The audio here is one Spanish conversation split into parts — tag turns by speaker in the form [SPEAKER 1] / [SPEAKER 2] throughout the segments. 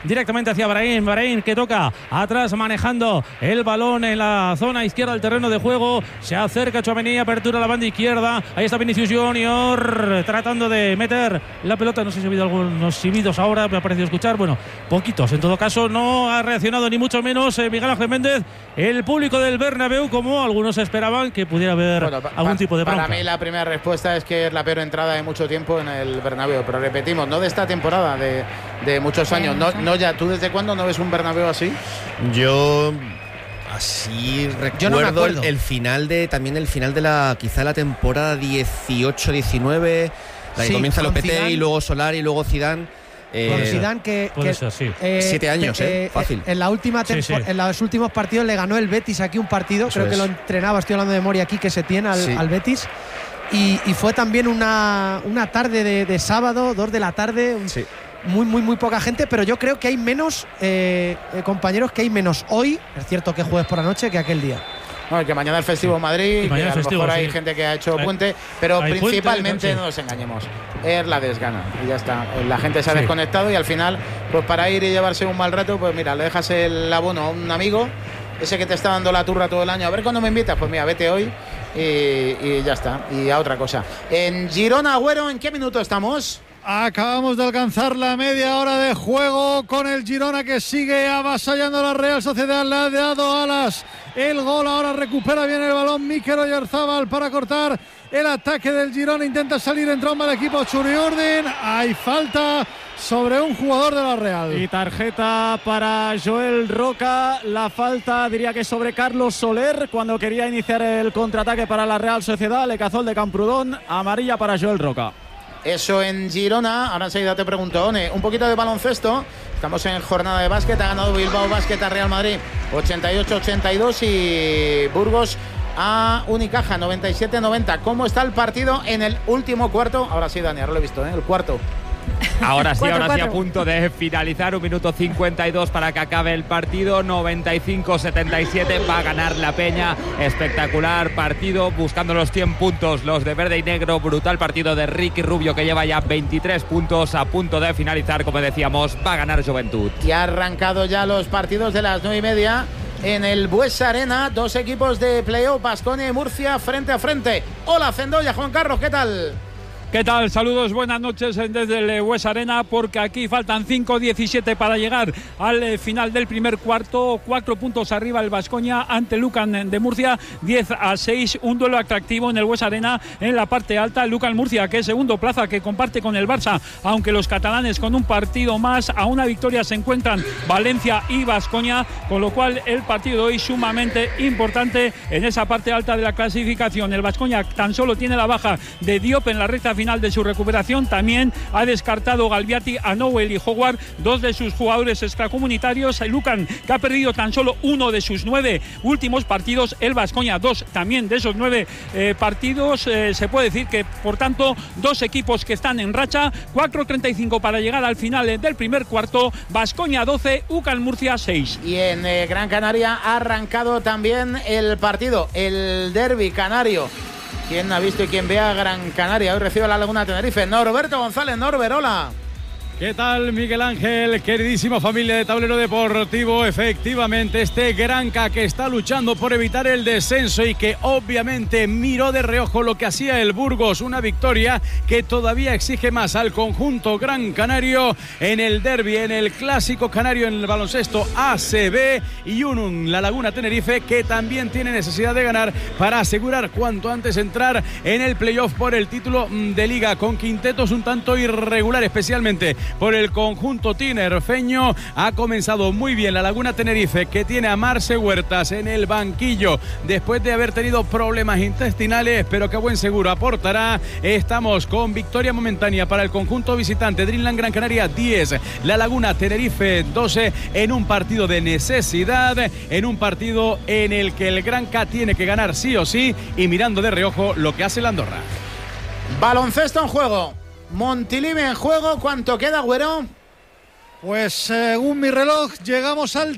[SPEAKER 1] directamente hacia Brahim, que toca atrás manejando el balón en la zona izquierda del terreno de juego. Se acerca Tchouaméni, apertura a la banda izquierda. Ahí está Vinicius Junior tratando de meter la pelota. No sé si ha habido algunos silbidos ahora, me ha parecido escuchar. Bueno, poquitos. En todo caso, no ha reaccionado ni mucho menos Miguel Ángel Méndez. El público del Bernabéu, como algunos esperaban que pudiera haber algún tipo de bronca.
[SPEAKER 2] Para mí la primera respuesta es que es la peor entrada de mucho tiempo en el Bernabéu. Pero repetimos, no de esta temporada, de muchos años. No ya. ¿Tú desde cuándo no ves un Bernabéu así?
[SPEAKER 3] Yo así recuerdo el final de la quizá la temporada 18-19, la que comienza Lopetegui y luego Solari y luego Zidane.
[SPEAKER 4] Con Zidane que
[SPEAKER 3] 7 años, fácil.
[SPEAKER 4] En los últimos partidos le ganó el Betis aquí un partido, creo que lo entrenaba, estoy hablando de memoria aquí, que se tiene al Betis. Y fue también una tarde de sábado, 2 de la tarde. Muy poca gente, pero yo creo que hay menos compañeros, que hay menos hoy. Es cierto que jueves por la noche que aquel día.
[SPEAKER 2] Bueno, que mañana es festivo en Madrid, que a lo mejor hay gente que ha hecho puente, pero principalmente no nos engañemos, es la desgana y ya está. La gente se ha desconectado y al final, pues para ir y llevarse un mal rato, pues mira, le dejas el abono a un amigo, ese que te está dando la turra todo el año, a ver cuándo me invitas, pues mira, vete hoy y ya está, y a otra cosa. En Girona, Agüero, ¿en qué minuto estamos?
[SPEAKER 5] Acabamos de alcanzar la media hora de juego con el Girona, que sigue avasallando a la Real Sociedad. Le ha dado alas el gol, ahora recupera bien el balón Mikel Oyarzabal para cortar el ataque del Girona. Intenta salir, entra un mal equipo, Churiurdin. Hay falta sobre un jugador de la Real.
[SPEAKER 6] Y tarjeta para Joel Roca. La falta diría que es sobre Carlos Soler cuando quería iniciar el contraataque para la Real Sociedad. Le cazó el de Camprodón. Amarilla para Joel Roca.
[SPEAKER 2] Eso en Girona. Ahora enseguida te pregunto, One, un poquito de baloncesto. Estamos en jornada de básquet. Ha ganado Bilbao Basket a Real Madrid 88-82 y Burgos a Unicaja 97-90. ¿Cómo está el partido en el último cuarto? Ahora sí, Dani, ahora lo he visto, el cuarto.
[SPEAKER 7] Ahora sí, a punto de finalizar. 1 minuto 52 para que acabe el partido. 95-77 va a ganar la Peña. Espectacular partido, buscando los 100 puntos los de verde y negro. Brutal partido de Ricky Rubio, que lleva ya 23 puntos. A punto de finalizar, como decíamos, va a ganar Juventud.
[SPEAKER 2] Y ha arrancado ya los partidos de las 9:30 en el Buesa Arena. 2 equipos de playoff, Baskonia y Murcia, frente a frente. Hola, Cendoya, Juan Carlos, ¿qué tal?
[SPEAKER 8] ¿Qué tal? Saludos, buenas noches desde el Buesa Arena, porque aquí faltan 5:17 para llegar al final del primer cuarto. 4 puntos arriba el Baskonia ante Lucan de Murcia, 10-6, un duelo atractivo en el Buesa Arena en la parte alta. Lucan Murcia, que es segundo plaza, que comparte con el Barça, aunque los catalanes con un partido más, a una victoria se encuentran Valencia y Baskonia, con lo cual el partido de hoy sumamente importante en esa parte alta de la clasificación. El Baskonia tan solo tiene la baja de Diop en la recta final de su recuperación. También ha descartado Galbiati a Nowell y Howard, 2 de sus jugadores extracomunitarios. Lucan, que ha perdido tan solo 1 de sus 9 últimos partidos. El Baskonia, 2 también de esos 9 partidos. Se puede decir que, por tanto, 2 equipos que están en racha. 4:35 para llegar al final del primer cuarto. Baskonia 12, UCAM Murcia 6.
[SPEAKER 2] Y en Gran Canaria ha arrancado también el partido, el derbi canario. ¿Quién ha visto y quién ve a Gran Canaria? Hoy recibe la Laguna Tenerife. Norberto González. Norbert, hola.
[SPEAKER 8] ¿Qué tal, Miguel Ángel? Queridísima familia de Tablero Deportivo, efectivamente este Granca que está luchando por evitar el descenso y que obviamente miró de reojo lo que hacía el Burgos, una victoria que todavía exige más al conjunto gran canario en el derbi, en el clásico canario en el baloncesto ACB, y Unum, la Laguna Tenerife, que también tiene necesidad de ganar para asegurar cuanto antes entrar en el playoff por el título de liga, con quintetos un tanto irregular, especialmente por el conjunto tinerfeño. Ha comenzado muy bien la Laguna Tenerife, que tiene a Marce Huertas en el banquillo después de haber tenido problemas intestinales, pero que a buen seguro aportará. Estamos con victoria momentánea para el conjunto visitante. Dreamland Gran Canaria 10, la Laguna Tenerife 12, en un partido de necesidad, en un partido en el que el Granca tiene que ganar sí o sí, y mirando de reojo lo que hace el Andorra.
[SPEAKER 2] Baloncesto en juego, Montilivi en juego. ¿Cuánto queda, Güero?
[SPEAKER 5] Pues según mi reloj llegamos al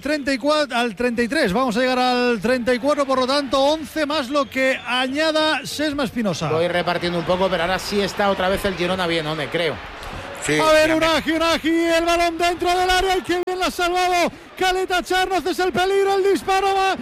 [SPEAKER 5] 33, vamos a llegar al 34, por lo tanto 11 más lo que añada Sesma Espinosa.
[SPEAKER 2] Voy repartiendo un poco, pero ahora sí está otra vez el Girona bien, ¿no? Me creo.
[SPEAKER 5] Sí, a ver, Unagi, el balón dentro del área, que también la ha salvado Caleta Charnoz, es el peligro, el disparo va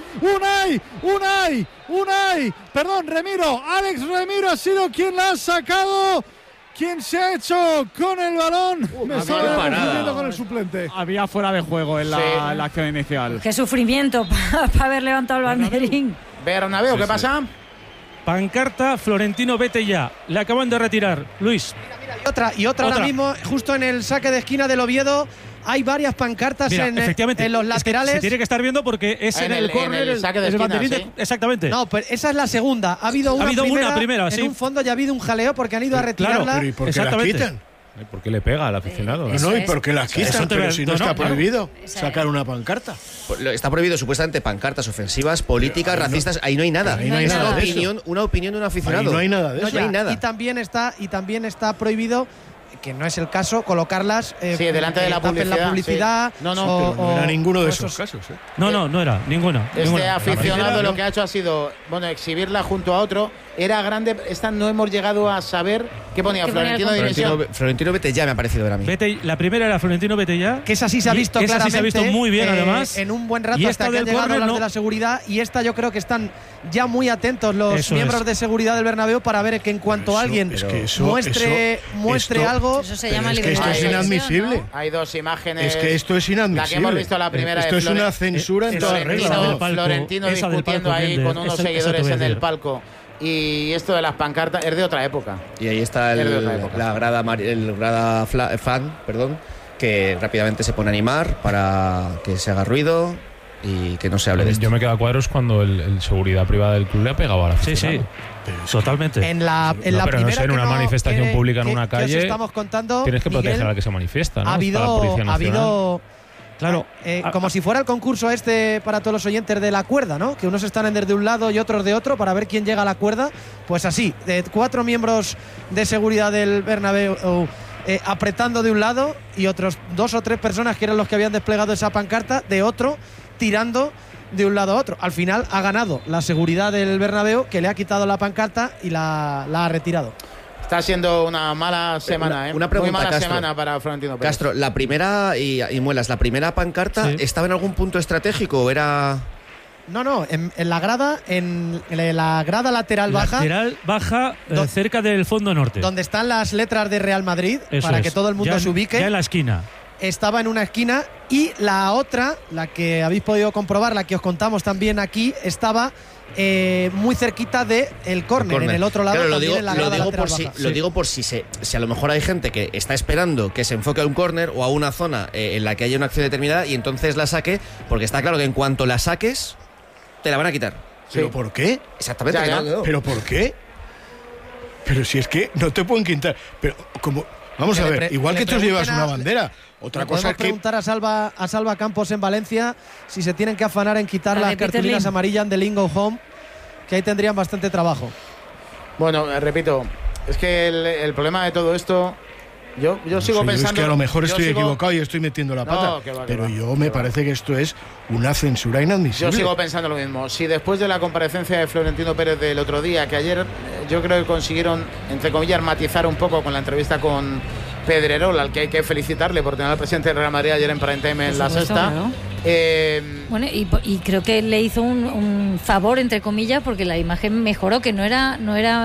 [SPEAKER 5] Remiro, Alex Remiro ha sido quien la ha sacado. ¿Quién se ha hecho con el balón? Me estaba confundiendo con el suplente.
[SPEAKER 6] Había fuera de juego en la acción inicial.
[SPEAKER 9] Qué sufrimiento para haber levantado el banderín.
[SPEAKER 2] Bernabéu, ¿qué pasa?
[SPEAKER 1] Pancarta, Florentino, vete ya. Le acaban de retirar. Luis.
[SPEAKER 4] Mira, y otra ahora mismo, justo en el saque de esquina del Oviedo. Hay varias pancartas en los laterales.
[SPEAKER 1] Es que se tiene que estar viendo porque es en el córner,
[SPEAKER 2] el saque de esquina,
[SPEAKER 1] ¿sí? Exactamente.
[SPEAKER 4] No, pues esa es la segunda. Ha habido una primera
[SPEAKER 1] sí.
[SPEAKER 4] En un fondo ya ha habido un jaleo porque han ido a retirarla.
[SPEAKER 5] Claro, pero ¿y por qué las quitan?
[SPEAKER 8] ¿Por qué le pega al aficionado?
[SPEAKER 5] No, ¿y por qué las quitan? Pero si no está prohibido sacar una pancarta.
[SPEAKER 3] Está prohibido supuestamente pancartas ofensivas, políticas, racistas. Ahí no hay nada.
[SPEAKER 5] Ahí no hay nada.
[SPEAKER 3] Una opinión de un aficionado.
[SPEAKER 5] Ahí no hay nada de eso.
[SPEAKER 3] No hay nada.
[SPEAKER 4] Y también está prohibido, que no es el caso, colocarlas
[SPEAKER 2] delante de la
[SPEAKER 4] publicidad.
[SPEAKER 5] Sí. No era ninguno de esos casos.
[SPEAKER 1] No era ninguna.
[SPEAKER 2] Aficionado lo que ha hecho ha sido exhibirla junto a otro. Era grande. Esta no hemos llegado a saber qué ponía
[SPEAKER 3] Florentino vete ya, me ha parecido a mí.
[SPEAKER 1] La primera era Florentino vete ya.
[SPEAKER 4] Que esa sí se ha visto claramente.
[SPEAKER 1] Esa sí se ha visto muy bien, además.
[SPEAKER 4] En un buen rato hasta que ha llegado a hablar de la seguridad. Y esta yo creo que están ya muy atentos los miembros de seguridad del Bernabéu para ver que en cuanto alguien muestre algo.
[SPEAKER 9] Eso se llama
[SPEAKER 5] libertad. Esto es inadmisible.
[SPEAKER 2] ¿No? Hay dos imágenes.
[SPEAKER 5] Es que esto es inadmisible.
[SPEAKER 2] La que hemos visto la primera.
[SPEAKER 5] Esto es una censura en toda regla.
[SPEAKER 2] Florentino discutiendo ahí con unos seguidores en el palco. Y esto de las pancartas es de otra época.
[SPEAKER 3] Y ahí está la grada fan, que rápidamente se pone a animar para que se haga ruido y que no se hable de esto.
[SPEAKER 8] Yo me quedo a cuadros cuando el seguridad privada del club le ha pegado a la aficionado.
[SPEAKER 1] Sí, totalmente.
[SPEAKER 4] En la
[SPEAKER 8] pero
[SPEAKER 4] primera,
[SPEAKER 8] no sé, en una manifestación pública en una calle,
[SPEAKER 4] estamos contando,
[SPEAKER 8] tienes que proteger
[SPEAKER 4] Miguel,
[SPEAKER 8] a la que se manifiesta, ¿no?
[SPEAKER 4] Ha habido claro, como si fuera el concurso para todos los oyentes de la cuerda, ¿no? Que unos están de un lado y otros de otro para ver quién llega a la cuerda. Pues así, 4 miembros de seguridad del Bernabéu apretando de un lado y otros 2 o 3 personas que eran los que habían desplegado esa pancarta de otro tirando de un lado a otro. Al final ha ganado la seguridad del Bernabéu, que le ha quitado la pancarta y la ha retirado.
[SPEAKER 2] Está siendo una mala semana,
[SPEAKER 3] una pregunta,
[SPEAKER 2] muy mala
[SPEAKER 3] Castro,
[SPEAKER 2] semana para Florentino Pérez.
[SPEAKER 3] Castro, la primera, y Muelas, la primera pancarta, ¿estaba en algún punto estratégico o era...?
[SPEAKER 4] No, en la grada, en la grada lateral baja,
[SPEAKER 1] cerca del fondo norte.
[SPEAKER 4] Donde están las letras de Real Madrid, para que todo el mundo se ubique.
[SPEAKER 1] Ya en la esquina.
[SPEAKER 4] Estaba en una esquina y la otra, la que habéis podido comprobar, la que os contamos también aquí, estaba muy cerquita del córner, en el otro lado.
[SPEAKER 3] Claro,
[SPEAKER 4] también en la grada lateral baja.
[SPEAKER 3] Lo digo por si a lo mejor hay gente que está esperando que se enfoque a un córner o a una zona en la que haya una acción determinada y entonces la saque, porque está claro que en cuanto la saques, te la van a quitar.
[SPEAKER 5] ¿Pero por qué?
[SPEAKER 3] Exactamente.
[SPEAKER 5] ¿Pero por qué? Pero si es que no te pueden quitar. Pero como... Vamos a ver, igual que tú llevas una bandera. Otra cosa es que...
[SPEAKER 4] preguntar a Salva Campos en Valencia si se tienen que afanar en quitar las cartulinas amarillas de Lingo Home, que ahí tendrían bastante trabajo.
[SPEAKER 2] Bueno, repito, es que el problema de todo esto... Yo sigo pensando...
[SPEAKER 5] Es que a lo mejor estoy equivocado y estoy metiendo la pata. Pero yo me parece que esto es una censura inadmisible.
[SPEAKER 2] Yo sigo pensando lo mismo. Si después de la comparecencia de Florentino Pérez del otro día, que ayer yo creo que consiguieron, entre comillas, matizar un poco con la entrevista con Pedrerol, al que hay que felicitarle por tener al presidente del Real Madrid ayer en prime time en La Sexta. ¿No?
[SPEAKER 9] Bueno, y creo que le hizo un favor, entre comillas, porque la imagen mejoró, que no era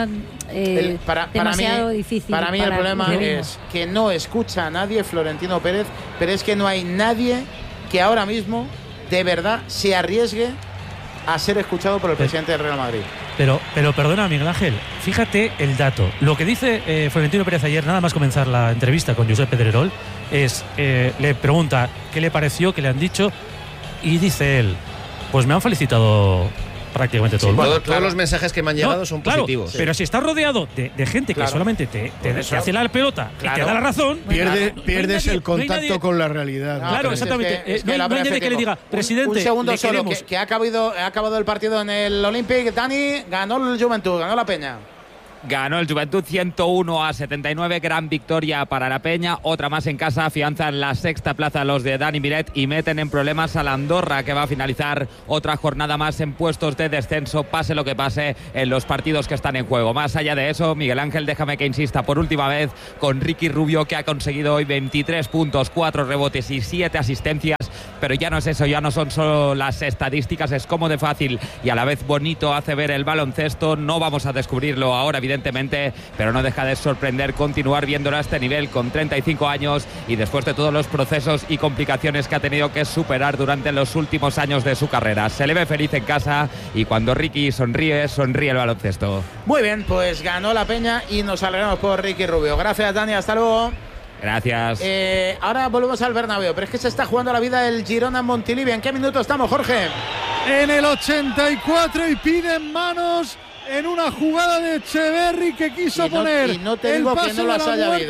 [SPEAKER 9] demasiado difícil.
[SPEAKER 2] Para mí el problema es que no escucha a nadie Florentino Pérez, pero es que no hay nadie que ahora mismo de verdad se arriesgue a ser escuchado por el presidente del Real Madrid.
[SPEAKER 1] Pero perdona, Miguel Ángel, fíjate el dato. Lo que dice Florentino Pérez ayer, nada más comenzar la entrevista con Josep Pedrerol, es le pregunta qué le pareció, qué le han dicho, y dice él, pues me han felicitado prácticamente todo el mundo.
[SPEAKER 3] Todos los mensajes que me han llegado son positivos.
[SPEAKER 1] Pero si estás rodeado de gente que solamente te hace la pelota y te da la razón,
[SPEAKER 5] pierdes el contacto con la realidad.
[SPEAKER 1] Claro, exactamente. No hay nadie que le diga, presidente,
[SPEAKER 2] un segundo solo, que ha acabado el partido en el Olympic. Dani, ganó el Juventud, ganó la Peña.
[SPEAKER 7] Ganó el Juventud 101-79, gran victoria para la Peña, otra más en casa, afianzan la sexta plaza los de Dani Miret y meten en problemas a la Andorra, que va a finalizar otra jornada más en puestos de descenso, pase lo que pase en los partidos que están en juego. Más allá de eso, Miguel Ángel, déjame que insista por última vez con Ricky Rubio, que ha conseguido hoy 23 puntos, 4 rebotes y 7 asistencias pero ya no es eso, ya no son solo las estadísticas, es cómo de fácil y a la vez bonito hace ver el baloncesto. No vamos a descubrirlo ahora, evidentemente, pero no deja de sorprender continuar viéndolo a este nivel con 35 años y después de todos los procesos y complicaciones que ha tenido que superar durante los últimos años de su carrera. Se le ve feliz en casa y cuando Ricky sonríe, sonríe el baloncesto.
[SPEAKER 2] Muy bien, pues ganó la Peña y nos alegramos por Ricky Rubio. Gracias, Dani, hasta luego.
[SPEAKER 7] Gracias.
[SPEAKER 2] Ahora volvemos al Bernabéu, pero es que se está jugando la vida el Girona Montilivi. ¿En qué minuto estamos, Jorge?
[SPEAKER 5] En el 84 y piden manos en una jugada de Echeverri que quiso poner.
[SPEAKER 2] Y no te digo que no las haya habido,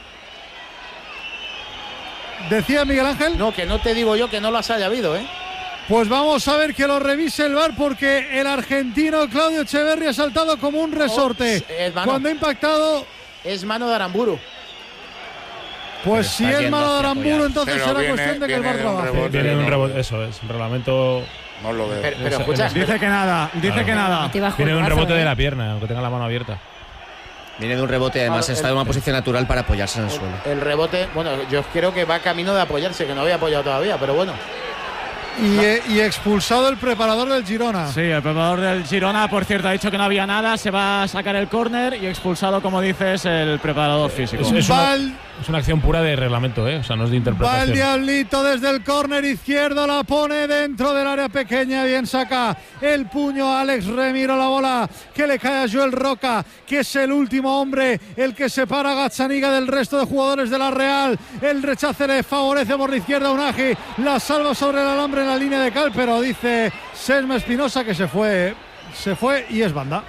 [SPEAKER 5] ¿Decía Miguel Ángel?
[SPEAKER 2] No, que no te digo yo que no las haya habido,
[SPEAKER 5] Pues vamos a ver que lo revise el VAR, porque el argentino Claudio Echeverri ha saltado como un resorte. Cuando ha impactado.
[SPEAKER 2] Es mano de Aramburu.
[SPEAKER 5] Pues si es mano de Aramburu, entonces será cuestión de que el VAR trabaje.
[SPEAKER 8] Viene un rebote, eso es, un reglamento.
[SPEAKER 2] No lo veo. Pero escucha,
[SPEAKER 6] dice que nada.
[SPEAKER 8] Viene de un rebote de la pierna, aunque tenga la mano abierta.
[SPEAKER 3] Viene de un rebote, además está en una posición natural para apoyarse en el suelo.
[SPEAKER 2] El rebote, bueno, yo creo que va camino de apoyarse, que no había apoyado todavía, pero bueno.
[SPEAKER 5] Y expulsado el preparador del Girona.
[SPEAKER 6] Sí, el preparador del Girona, por cierto, ha dicho que no había nada, se va a sacar el córner y expulsado, como dices, el preparador físico.
[SPEAKER 8] Es una acción pura de reglamento, o sea, no es de interpretación.
[SPEAKER 5] Va el Diablito desde el córner izquierdo, la pone dentro del área pequeña, bien saca el puño Alex Remiro, la bola que le cae a Joel Roca, que es el último hombre, el que separa a Gazzaniga del resto de jugadores de la Real. El rechace le favorece por la izquierda a Unagi, la salva sobre el alambre en la línea de cal, pero dice Sesma Espinosa que se fue y es banda.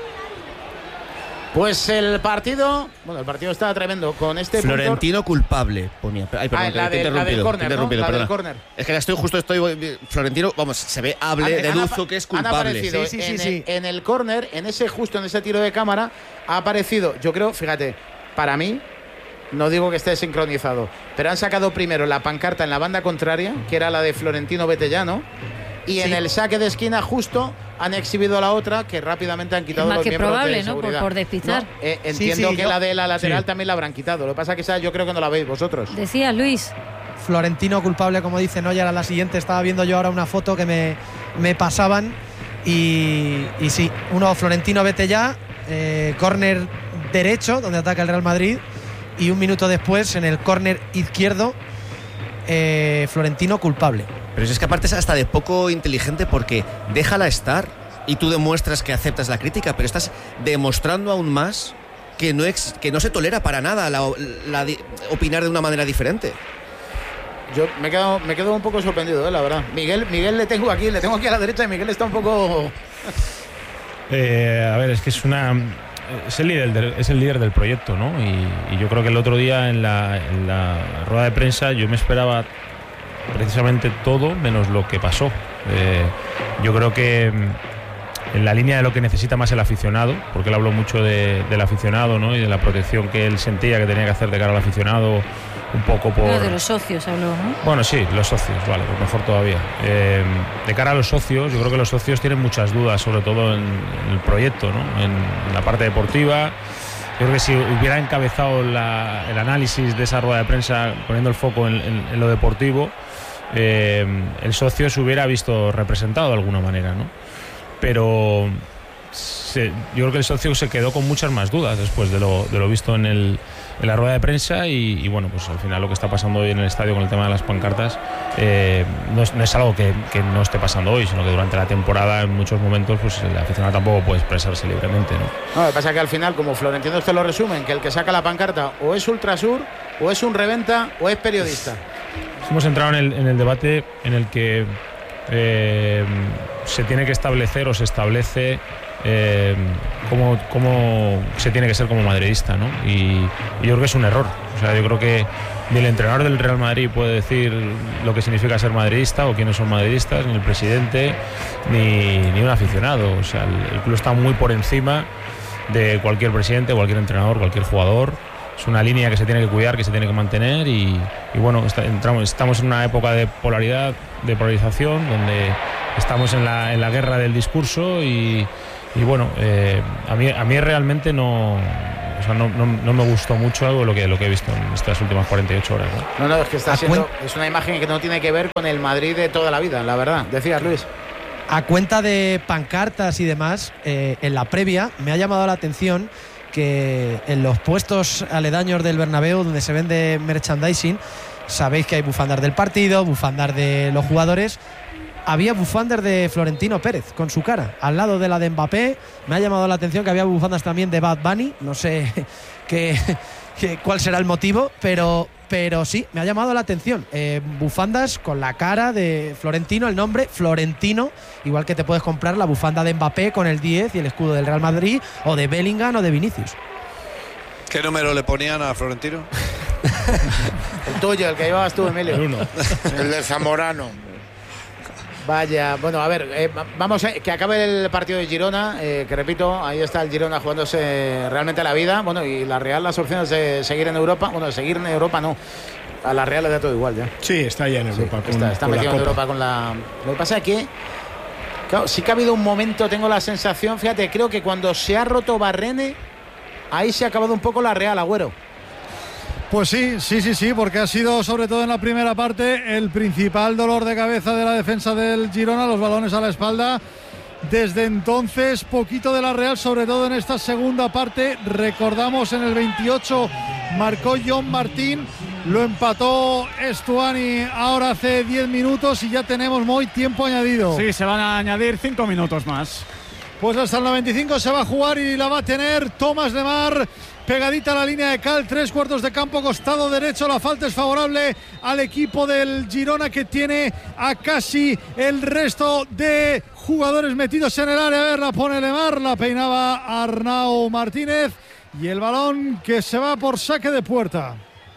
[SPEAKER 2] Pues el partido estaba tremendo con este
[SPEAKER 3] Florentino
[SPEAKER 2] punto.
[SPEAKER 3] Culpable, ponía. Ay, perdón,
[SPEAKER 2] la del córner,
[SPEAKER 3] Es que estoy Florentino, vamos, se ve, deduzco que es culpable.
[SPEAKER 2] En el córner, en ese tiro de cámara, ha aparecido, yo creo, fíjate, para mí, no digo que esté sincronizado, pero han sacado primero la pancarta en la banda contraria, que era la de Florentino Betellano, y en el saque de esquina justo han exhibido la otra, que rápidamente han quitado los miembros
[SPEAKER 9] probable,
[SPEAKER 2] de seguridad.
[SPEAKER 9] Por despistar.
[SPEAKER 2] Entiendo que la de la lateral también la habrán quitado. Lo que pasa es que esa yo creo que no la veis vosotros.
[SPEAKER 9] Decía Luis.
[SPEAKER 4] Florentino culpable, como dice Noya, era la siguiente. Estaba viendo yo ahora una foto que me pasaban y sí, Florentino Betellá, córner derecho, donde ataca el Real Madrid, y un minuto después en el córner izquierdo, Florentino culpable.
[SPEAKER 3] Pero es que aparte es hasta de poco inteligente, porque déjala estar y tú demuestras que aceptas la crítica, pero estás demostrando aún más que no se tolera para nada opinar de una manera diferente.
[SPEAKER 2] Yo me quedo un poco sorprendido, la verdad. Miguel le tengo aquí a la derecha y Miguel está un poco.
[SPEAKER 8] A ver, es que es el líder del proyecto, ¿no? Y yo creo que el otro día en la rueda de prensa yo me esperaba precisamente todo menos lo que pasó. Yo creo que en la línea de lo que necesita más el aficionado, porque él habló mucho del aficionado, ¿no? Y de la protección que él sentía que tenía que hacer de cara al aficionado, un poco por...
[SPEAKER 9] de los socios habló, ¿no?
[SPEAKER 8] Bueno, sí, los socios, vale, pues mejor todavía. De cara a los socios, yo creo que los socios tienen muchas dudas, sobre todo en el proyecto, ¿no? En la parte deportiva. Yo creo que si hubiera encabezado el análisis de esa rueda de prensa poniendo el foco en lo deportivo, el socio se hubiera visto representado de alguna manera, ¿no? Pero yo creo que el socio se quedó con muchas más dudas después de lo visto en la rueda de prensa y bueno, pues al final lo que está pasando hoy en el estadio con el tema de las pancartas no es algo que no esté pasando hoy, sino que durante la temporada en muchos momentos pues el aficionado tampoco puede expresarse libremente, ¿no?
[SPEAKER 2] Lo que pasa es que al final, como Florentino te lo resumen, que el que saca la pancarta o es Ultrasur, o es un reventa, o es periodista.
[SPEAKER 8] Hemos entrado en el debate en el que se tiene que establecer o se establece cómo se tiene que ser como madridista, ¿no? Y yo creo que es un error. O sea, yo creo que ni el entrenador del Real Madrid puede decir lo que significa ser madridista o quiénes son madridistas, ni el presidente, ni un aficionado. O sea, el club está muy por encima de cualquier presidente, cualquier entrenador, cualquier jugador. Es una línea que se tiene que cuidar, que se tiene que mantener y bueno, estamos en una época de polarización, donde estamos en la guerra del discurso y bueno, a mí realmente no
[SPEAKER 1] O sea, no me gustó mucho algo lo que he visto en estas últimas 48 horas.
[SPEAKER 2] No, es que es una imagen que no tiene que ver con el Madrid de toda la vida, la verdad. Decías, Luis.
[SPEAKER 4] A cuenta de pancartas y demás, en la previa me ha llamado la atención que en los puestos aledaños del Bernabéu, donde se vende merchandising, sabéis que hay bufandas del partido, bufandas de los jugadores. Había bufandas de Florentino Pérez con su cara al lado de la de Mbappé. Me ha llamado la atención que había bufandas también de Bad Bunny. No sé cuál será el motivo, pero sí, me ha llamado la atención. Bufandas con la cara de Florentino, el nombre Florentino, igual que te puedes comprar la bufanda de Mbappé con el 10 y el escudo del Real Madrid, o de Bellingham o de Vinicius.
[SPEAKER 10] ¿Qué número le ponían a Florentino?
[SPEAKER 2] El tuyo, el que llevabas tú, Emilio.
[SPEAKER 10] El de Zamorano.
[SPEAKER 2] Vaya, bueno, a ver, vamos a que acabe el partido de Girona, que repito, ahí está el Girona jugándose realmente la vida, bueno, y la Real las opciones de seguir en Europa, bueno, de seguir en Europa no, a la Real le da todo igual ya.
[SPEAKER 5] Sí, está ya en Europa.
[SPEAKER 2] Sí, está metido en Europa con la... Lo que pasa es que, claro, sí que ha habido un momento, tengo la sensación, fíjate, creo que cuando se ha roto Barrene, ahí se ha acabado un poco la Real, Agüero.
[SPEAKER 5] Pues sí, porque ha sido sobre todo en la primera parte el principal dolor de cabeza de la defensa del Girona, los balones a la espalda. Desde entonces, poquito de la Real, sobre todo en esta segunda parte. Recordamos, en el 28 marcó John Martín, lo empató Estuani ahora hace 10 minutos y ya tenemos muy tiempo añadido.
[SPEAKER 6] Sí, se van a añadir 5 minutos más.
[SPEAKER 5] Pues hasta el 95 se va a jugar y la va a tener Tomás Lemar. Pegadita a la línea de cal, 3/4 de campo, costado derecho. La falta es favorable al equipo del Girona, que tiene a casi el resto de jugadores metidos en el área. A ver, la pone Lemar, la peinaba Arnau Martínez y el balón que se va por saque de puerta.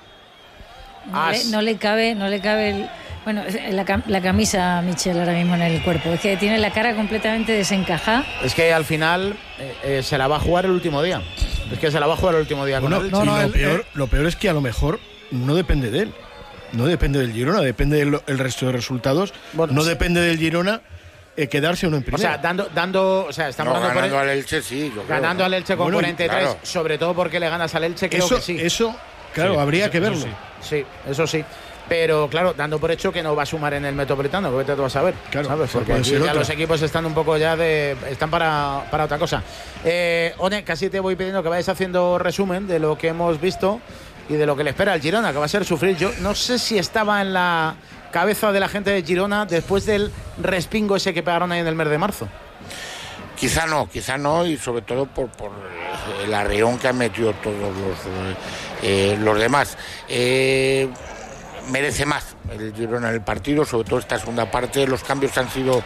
[SPEAKER 9] No le cabe el... Bueno, la camisa, Michel, ahora mismo en el cuerpo. Es que tiene la cara completamente desencajada.
[SPEAKER 2] Es que al final se la va a jugar el último día.
[SPEAKER 5] Bueno, lo peor es que a lo mejor no depende de él. No depende del Girona, depende del resto de resultados. Bueno, no depende del Girona quedarse uno en primera.
[SPEAKER 2] O sea, estamos
[SPEAKER 10] ganando al Elche, sí.
[SPEAKER 2] Ganando al Elche con 43, claro. Sobre todo porque le ganas al Elche, creo que sí.
[SPEAKER 5] Eso, claro, sí, habría que verlo.
[SPEAKER 2] Sí, eso sí. Pero claro, dando por hecho que no va a sumar en el Metropolitano, que te vas a ver, claro, ¿sabes? Porque aquí ya los equipos están un poco ya están para otra cosa. One, casi te voy pidiendo que vayas haciendo resumen de lo que hemos visto y de lo que le espera al Girona, que va a ser sufrir. Yo no sé si estaba en la cabeza de la gente de Girona después del respingo ese que pegaron ahí en el mes de marzo.
[SPEAKER 10] Quizá no, y sobre todo por el arreón que han metido todos los demás. Merece más el Girona en el partido, sobre todo esta segunda parte. Los cambios han sido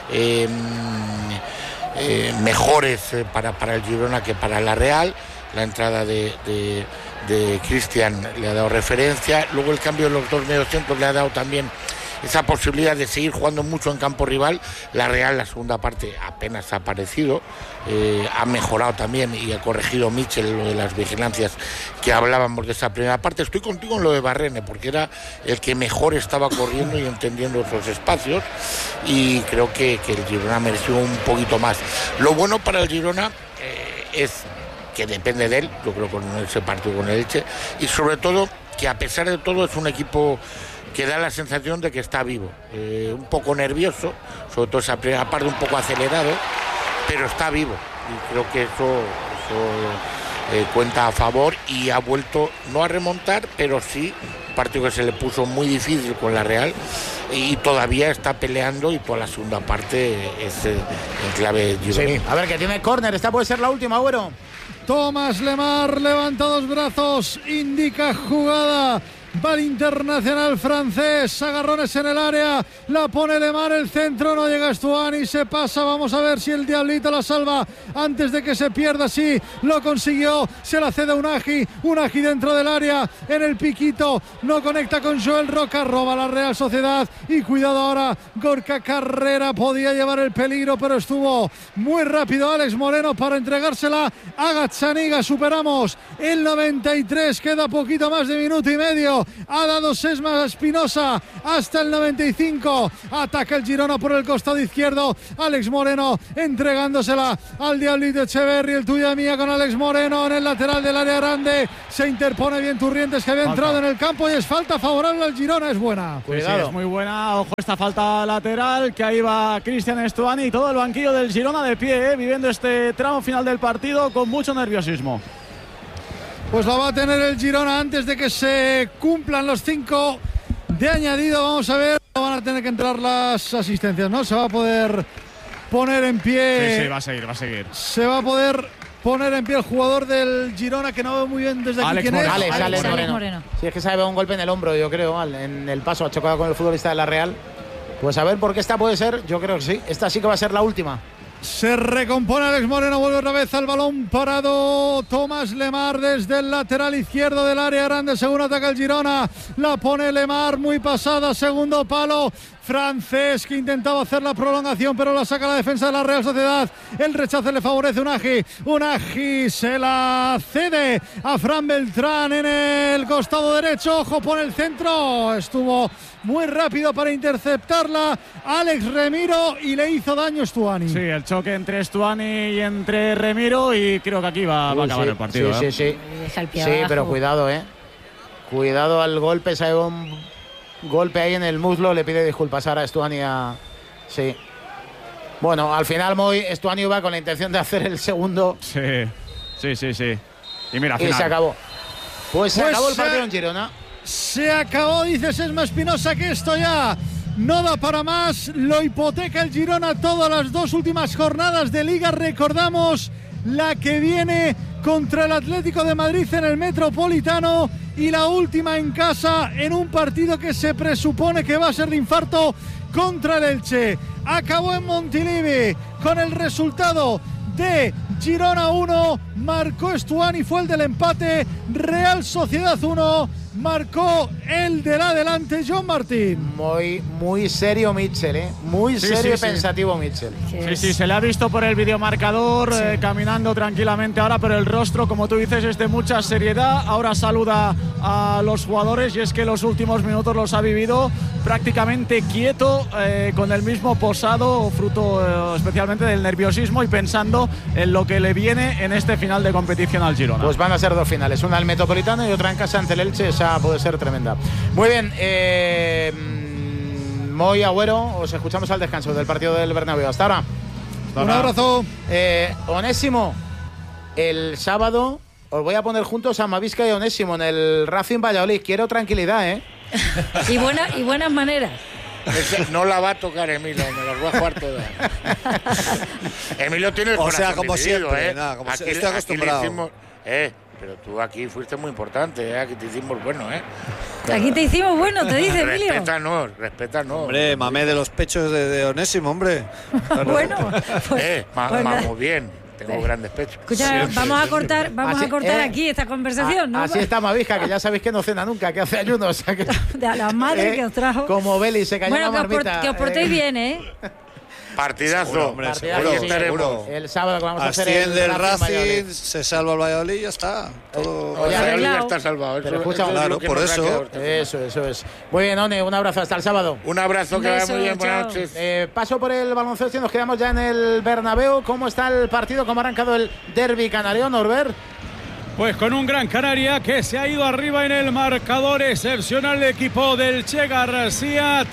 [SPEAKER 10] mejores para el Girona que para la Real. La entrada de Cristian le ha dado referencia, luego el cambio de los dos mediocentros le ha dado también esa posibilidad de seguir jugando mucho en campo rival. La Real, la segunda parte apenas ha aparecido, ha mejorado también y ha corregido Michel lo de las vigilancias que hablábamos de esa primera parte. Estoy contigo en lo de Barrene, porque era el que mejor estaba corriendo y entendiendo esos espacios, y creo que el Girona mereció un poquito más. Lo bueno para el Girona es que depende de él, yo creo, con ese partido con el Elche, y sobre todo que a pesar de todo es un equipo que da la sensación de que está vivo, un poco nervioso, sobre todo esa primera parte, un poco acelerado, pero está vivo, y creo que eso cuenta a favor, y ha vuelto no a remontar, pero sí un partido que se le puso muy difícil con la Real, y todavía está peleando, y toda la segunda parte es en clave Girona.
[SPEAKER 2] Sí. A ver, que tiene córner, esta puede ser la última, Agüero.
[SPEAKER 5] Tomás Lemar levanta dos brazos, indica jugada. Va el internacional francés, agarrones en el área, la pone Lemar, el centro, no llega Estuani, se pasa, vamos a ver si el Diablito la salva antes de que se pierda. Sí, lo consiguió, se la cede a Unagi dentro del área, en el piquito, no conecta con Joel Roca, roba la Real Sociedad, y cuidado ahora, Gorka Carrera podía llevar el peligro, pero estuvo muy rápido Alex Moreno para entregársela a Gazzaniga. Superamos el 93, queda poquito más de minuto y medio izquierdo. Ha dado Sesma Espinosa hasta el 95. Ataca el Girona por el costado izquierdo. Alex Moreno entregándosela al Diablito Echeverri. El tuya mía con Alex Moreno en el lateral del área grande. Se interpone bien Turrientes, que había entrado en el campo, y es falta favorable al Girona. Es buena.
[SPEAKER 6] Cuidado. Sí, es muy buena. Ojo esta falta lateral, que ahí va Cristian Stuani y todo el banquillo del Girona de pie, viviendo este tramo final del partido con mucho nerviosismo.
[SPEAKER 5] Pues la va a tener el Girona antes de que se cumplan los 5 de añadido. Vamos a ver, van a tener que entrar las asistencias, ¿no? Se va a poder poner en pie.
[SPEAKER 6] Sí, va a seguir.
[SPEAKER 5] Se va a poder poner en pie el jugador del Girona, que no veo muy bien desde aquí. ¿Quién es?
[SPEAKER 2] Alex Moreno. Sí, es que se ha dado un golpe en el hombro, yo creo, en el paso, ha chocado con el futbolista de la Real. Pues a ver por qué esta puede ser, yo creo que sí. Esta sí que va a ser la última.
[SPEAKER 5] Se recompone Alex Moreno, vuelve otra vez al balón parado Tomás Lemar desde el lateral izquierdo del área grande, según ataca el Girona, la pone Lemar muy pasada, segundo palo, Francés, que intentaba hacer la prolongación, pero la saca la defensa de la Real Sociedad. El rechace le favorece Unagi se la cede a Fran Beltrán en el costado derecho. Ojo, pone el centro, estuvo muy rápido para interceptarla Alex Remiro y le hizo daño Stuani.
[SPEAKER 6] Sí, el choque entre Stuani y entre Remiro, y creo que aquí va a acabar el partido.
[SPEAKER 2] Sí, pero cuidado, cuidado al golpe, se ha ido un golpe ahí en el muslo, le pide disculpas ahora a Stuani. Sí. Bueno, al final Stuani va con la intención de hacer el segundo.
[SPEAKER 6] Sí. Y mira, al final.
[SPEAKER 2] Y se acabó. Pues se acabó el partido en Girona.
[SPEAKER 5] Se acabó, dice Sesma Espinosa, que esto ya no da para más. Lo hipoteca el Girona todas las 2 últimas jornadas de Liga. Recordamos la que viene contra el Atlético de Madrid en el Metropolitano, y la última en casa en un partido que se presupone que va a ser de infarto contra el Elche. Acabó en Montilivi con el resultado de Girona 1, marcó Stuani, fue el del empate. Real Sociedad 1, marcó el del adelante John Martín.
[SPEAKER 2] Muy serio Mitchell, muy serio y pensativo Mitchell.
[SPEAKER 6] Sí, se le ha visto por el videomarcador caminando tranquilamente ahora, pero el rostro, como tú dices, es de mucha seriedad. Ahora saluda a los jugadores, y es que los últimos minutos los ha vivido prácticamente quieto, con el mismo posado, fruto especialmente del nerviosismo y pensando en lo que le viene en este final de competición al Girona.
[SPEAKER 2] Pues van a ser 2 finales, una al Metropolitano y otra en casa ante el Elche. Esa puede ser tremenda. Muy bien, Moy, Agüero, os escuchamos al descanso del partido del Bernabéu. Hasta ahora.
[SPEAKER 5] Un abrazo.
[SPEAKER 2] Onésimo, el sábado os voy a poner juntos a Mavisca y Onésimo en el Racing Valladolid. Quiero tranquilidad,
[SPEAKER 9] y buenas maneras.
[SPEAKER 10] No la va a tocar Emilio, me las voy a jugar todas. Emilio tiene el corazón dividido,
[SPEAKER 3] como siempre, nada, como
[SPEAKER 10] aquí,
[SPEAKER 3] estoy acostumbrado.
[SPEAKER 10] Aquí le hicimos, pero tú aquí fuiste muy importante, aquí te hicimos bueno,
[SPEAKER 9] Aquí te hicimos bueno, te dice Emilio.
[SPEAKER 10] Respétanos.
[SPEAKER 3] Hombre, mamé de los pechos de Onésimo, hombre.
[SPEAKER 9] Bueno, pues,
[SPEAKER 10] vamos bien. Tengo grandes pechos.
[SPEAKER 9] Escucha, vamos a cortar aquí esta conversación, ¿no?
[SPEAKER 2] Así está Mavisca, que ya sabéis que no cena nunca, que hace ayuno. O sea que,
[SPEAKER 9] de a la madre que os trajo.
[SPEAKER 2] Como Beli se cayó la marmita.
[SPEAKER 9] Que os portéis bien,
[SPEAKER 10] Partidazo.
[SPEAKER 3] Seguro, hombre, seguro.
[SPEAKER 2] El sábado que vamos a hacer
[SPEAKER 3] el Racing, se salva el Valladolid y ya está.
[SPEAKER 10] Todo ya está salvado.
[SPEAKER 2] Pero escucha,
[SPEAKER 3] claro, por eso.
[SPEAKER 2] Eso es. Muy bien, One, un abrazo, hasta el sábado.
[SPEAKER 10] Un abrazo, que vaya muy bien, buenas noches.
[SPEAKER 2] Paso por el baloncesto y nos quedamos ya en el Bernabéu. ¿Cómo está el partido? ¿Cómo ha arrancado el derbi canario, Norbert?
[SPEAKER 8] Pues con un Gran Canaria que se ha ido arriba en el marcador, excepcional el equipo del Che García,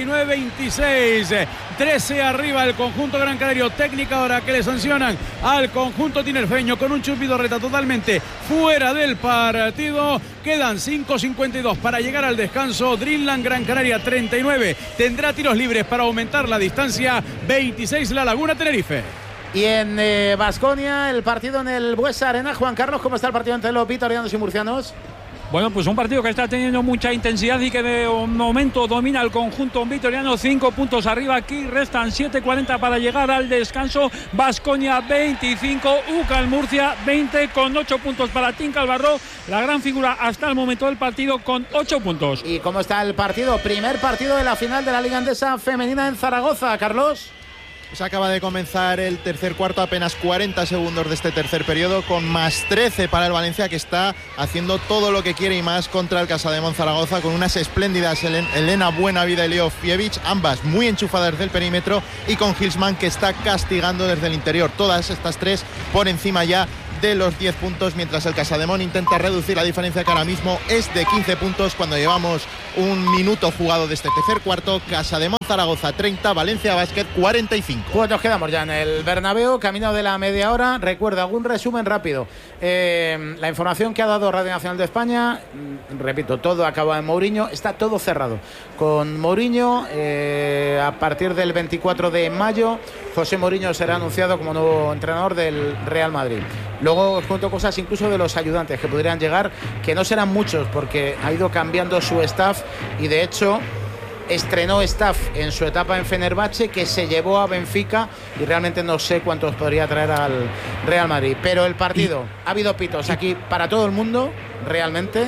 [SPEAKER 8] 39-26, 13 arriba el conjunto Gran Canario. Técnica ahora que le sancionan al conjunto tinerfeño con un Chupidorreta totalmente fuera del partido. Quedan 5:52 para llegar al descanso. Dreamland Gran Canaria 39, tendrá tiros libres para aumentar la distancia. 26 La Laguna Tenerife.
[SPEAKER 2] Y en Baskonia, el partido en el Buesa Arena. Juan Carlos, ¿cómo está el partido entre los vitorianos y murcianos?
[SPEAKER 11] Bueno, pues un partido que está teniendo mucha intensidad y que de momento domina el conjunto vitoriano. 5 puntos arriba, aquí restan 7:40 para llegar al descanso. Baskonia 25, UCAL Murcia 20 con 8 puntos para Tim Calvarro, la gran figura hasta el momento del partido con 8 puntos.
[SPEAKER 2] ¿Y cómo está el partido? Primer partido de la final de la Liga Endesa Femenina en Zaragoza, Carlos.
[SPEAKER 12] Se acaba de comenzar el tercer cuarto, apenas 40 segundos de este tercer periodo, con más 13 para el Valencia, que está haciendo todo lo que quiere y más contra el Casademont Zaragoza, con unas espléndidas Elena Buenavida y Leo Fievich, ambas muy enchufadas desde el perímetro, y con Hillsman, que está castigando desde el interior. Todas estas tres por encima ya de los 10 puntos, mientras el Casademont intenta reducir la diferencia, que ahora mismo es de 15 puntos cuando llevamos un minuto jugado de este tercer cuarto. Casademont Zaragoza 30, Valencia Basket 45.
[SPEAKER 2] Pues nos quedamos ya en el Bernabéu, camino de la media hora. Recuerda, algún resumen rápido. La información que ha dado Radio Nacional de España, repito, todo acaba en Mourinho, está todo cerrado con Mourinho. A partir del 24 de mayo, José Mourinho será anunciado como nuevo entrenador del Real Madrid. Luego os cuento cosas incluso de los ayudantes que podrían llegar, que no serán muchos porque ha ido cambiando su staff, y de hecho estrenó staff en su etapa en Fenerbahce, que se llevó a Benfica, y realmente no sé cuántos podría traer al Real Madrid. Pero el partido, ha habido pitos aquí para todo el mundo, realmente.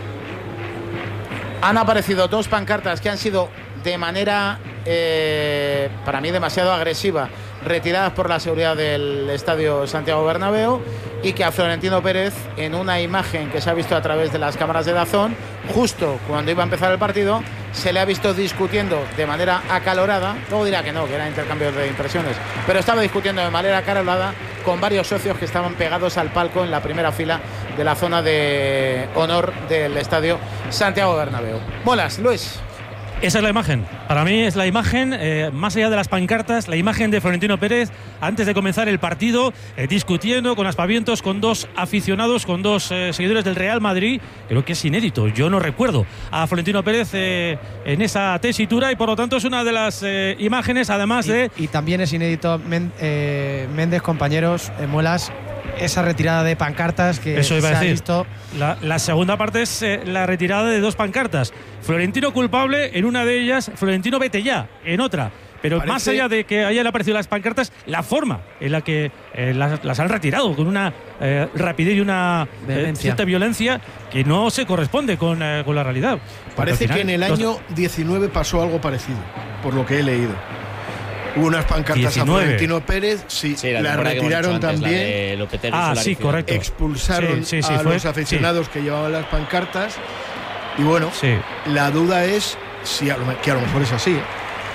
[SPEAKER 2] Han aparecido dos pancartas que han sido de manera, para mí, demasiado agresiva, retiradas por la seguridad del estadio Santiago Bernabéu, y que a Florentino Pérez, en una imagen que se ha visto a través de las cámaras de DAZN, justo cuando iba a empezar el partido, se le ha visto discutiendo de manera acalorada. Luego dirá que no, que eran intercambios de impresiones, pero estaba discutiendo de manera acalorada con varios socios que estaban pegados al palco en la primera fila de la zona de honor del estadio Santiago Bernabéu. Molas, Luis.
[SPEAKER 1] Esa es la imagen. Para mí es la imagen, más allá de las pancartas, la imagen de Florentino Pérez antes de comenzar el partido, discutiendo con aspavientos con dos aficionados, con dos seguidores del Real Madrid. Creo que es inédito. Yo no recuerdo a Florentino Pérez en esa tesitura, y por lo tanto es una de las imágenes, además de...
[SPEAKER 4] Y también es inédito, Méndez, compañeros, Muelas, esa retirada de pancartas que
[SPEAKER 1] eso iba a decir.
[SPEAKER 4] Ha visto.
[SPEAKER 1] La segunda parte es la retirada de dos pancartas. Florentino culpable en una de ellas, Florentino vete ya en otra. Pero más allá de que hayan aparecido las pancartas, la forma en la que las han retirado, con una rapidez y una cierta violencia que no se corresponde con la realidad.
[SPEAKER 5] Parece que en el año 19 pasó algo parecido, por lo que he leído. Hubo unas pancartas 19. A Florentino Pérez, sí la retiraron también.
[SPEAKER 1] Sí, correcto.
[SPEAKER 5] Expulsaron a los aficionados que llevaban las pancartas. Y bueno, la duda es que a lo mejor es así,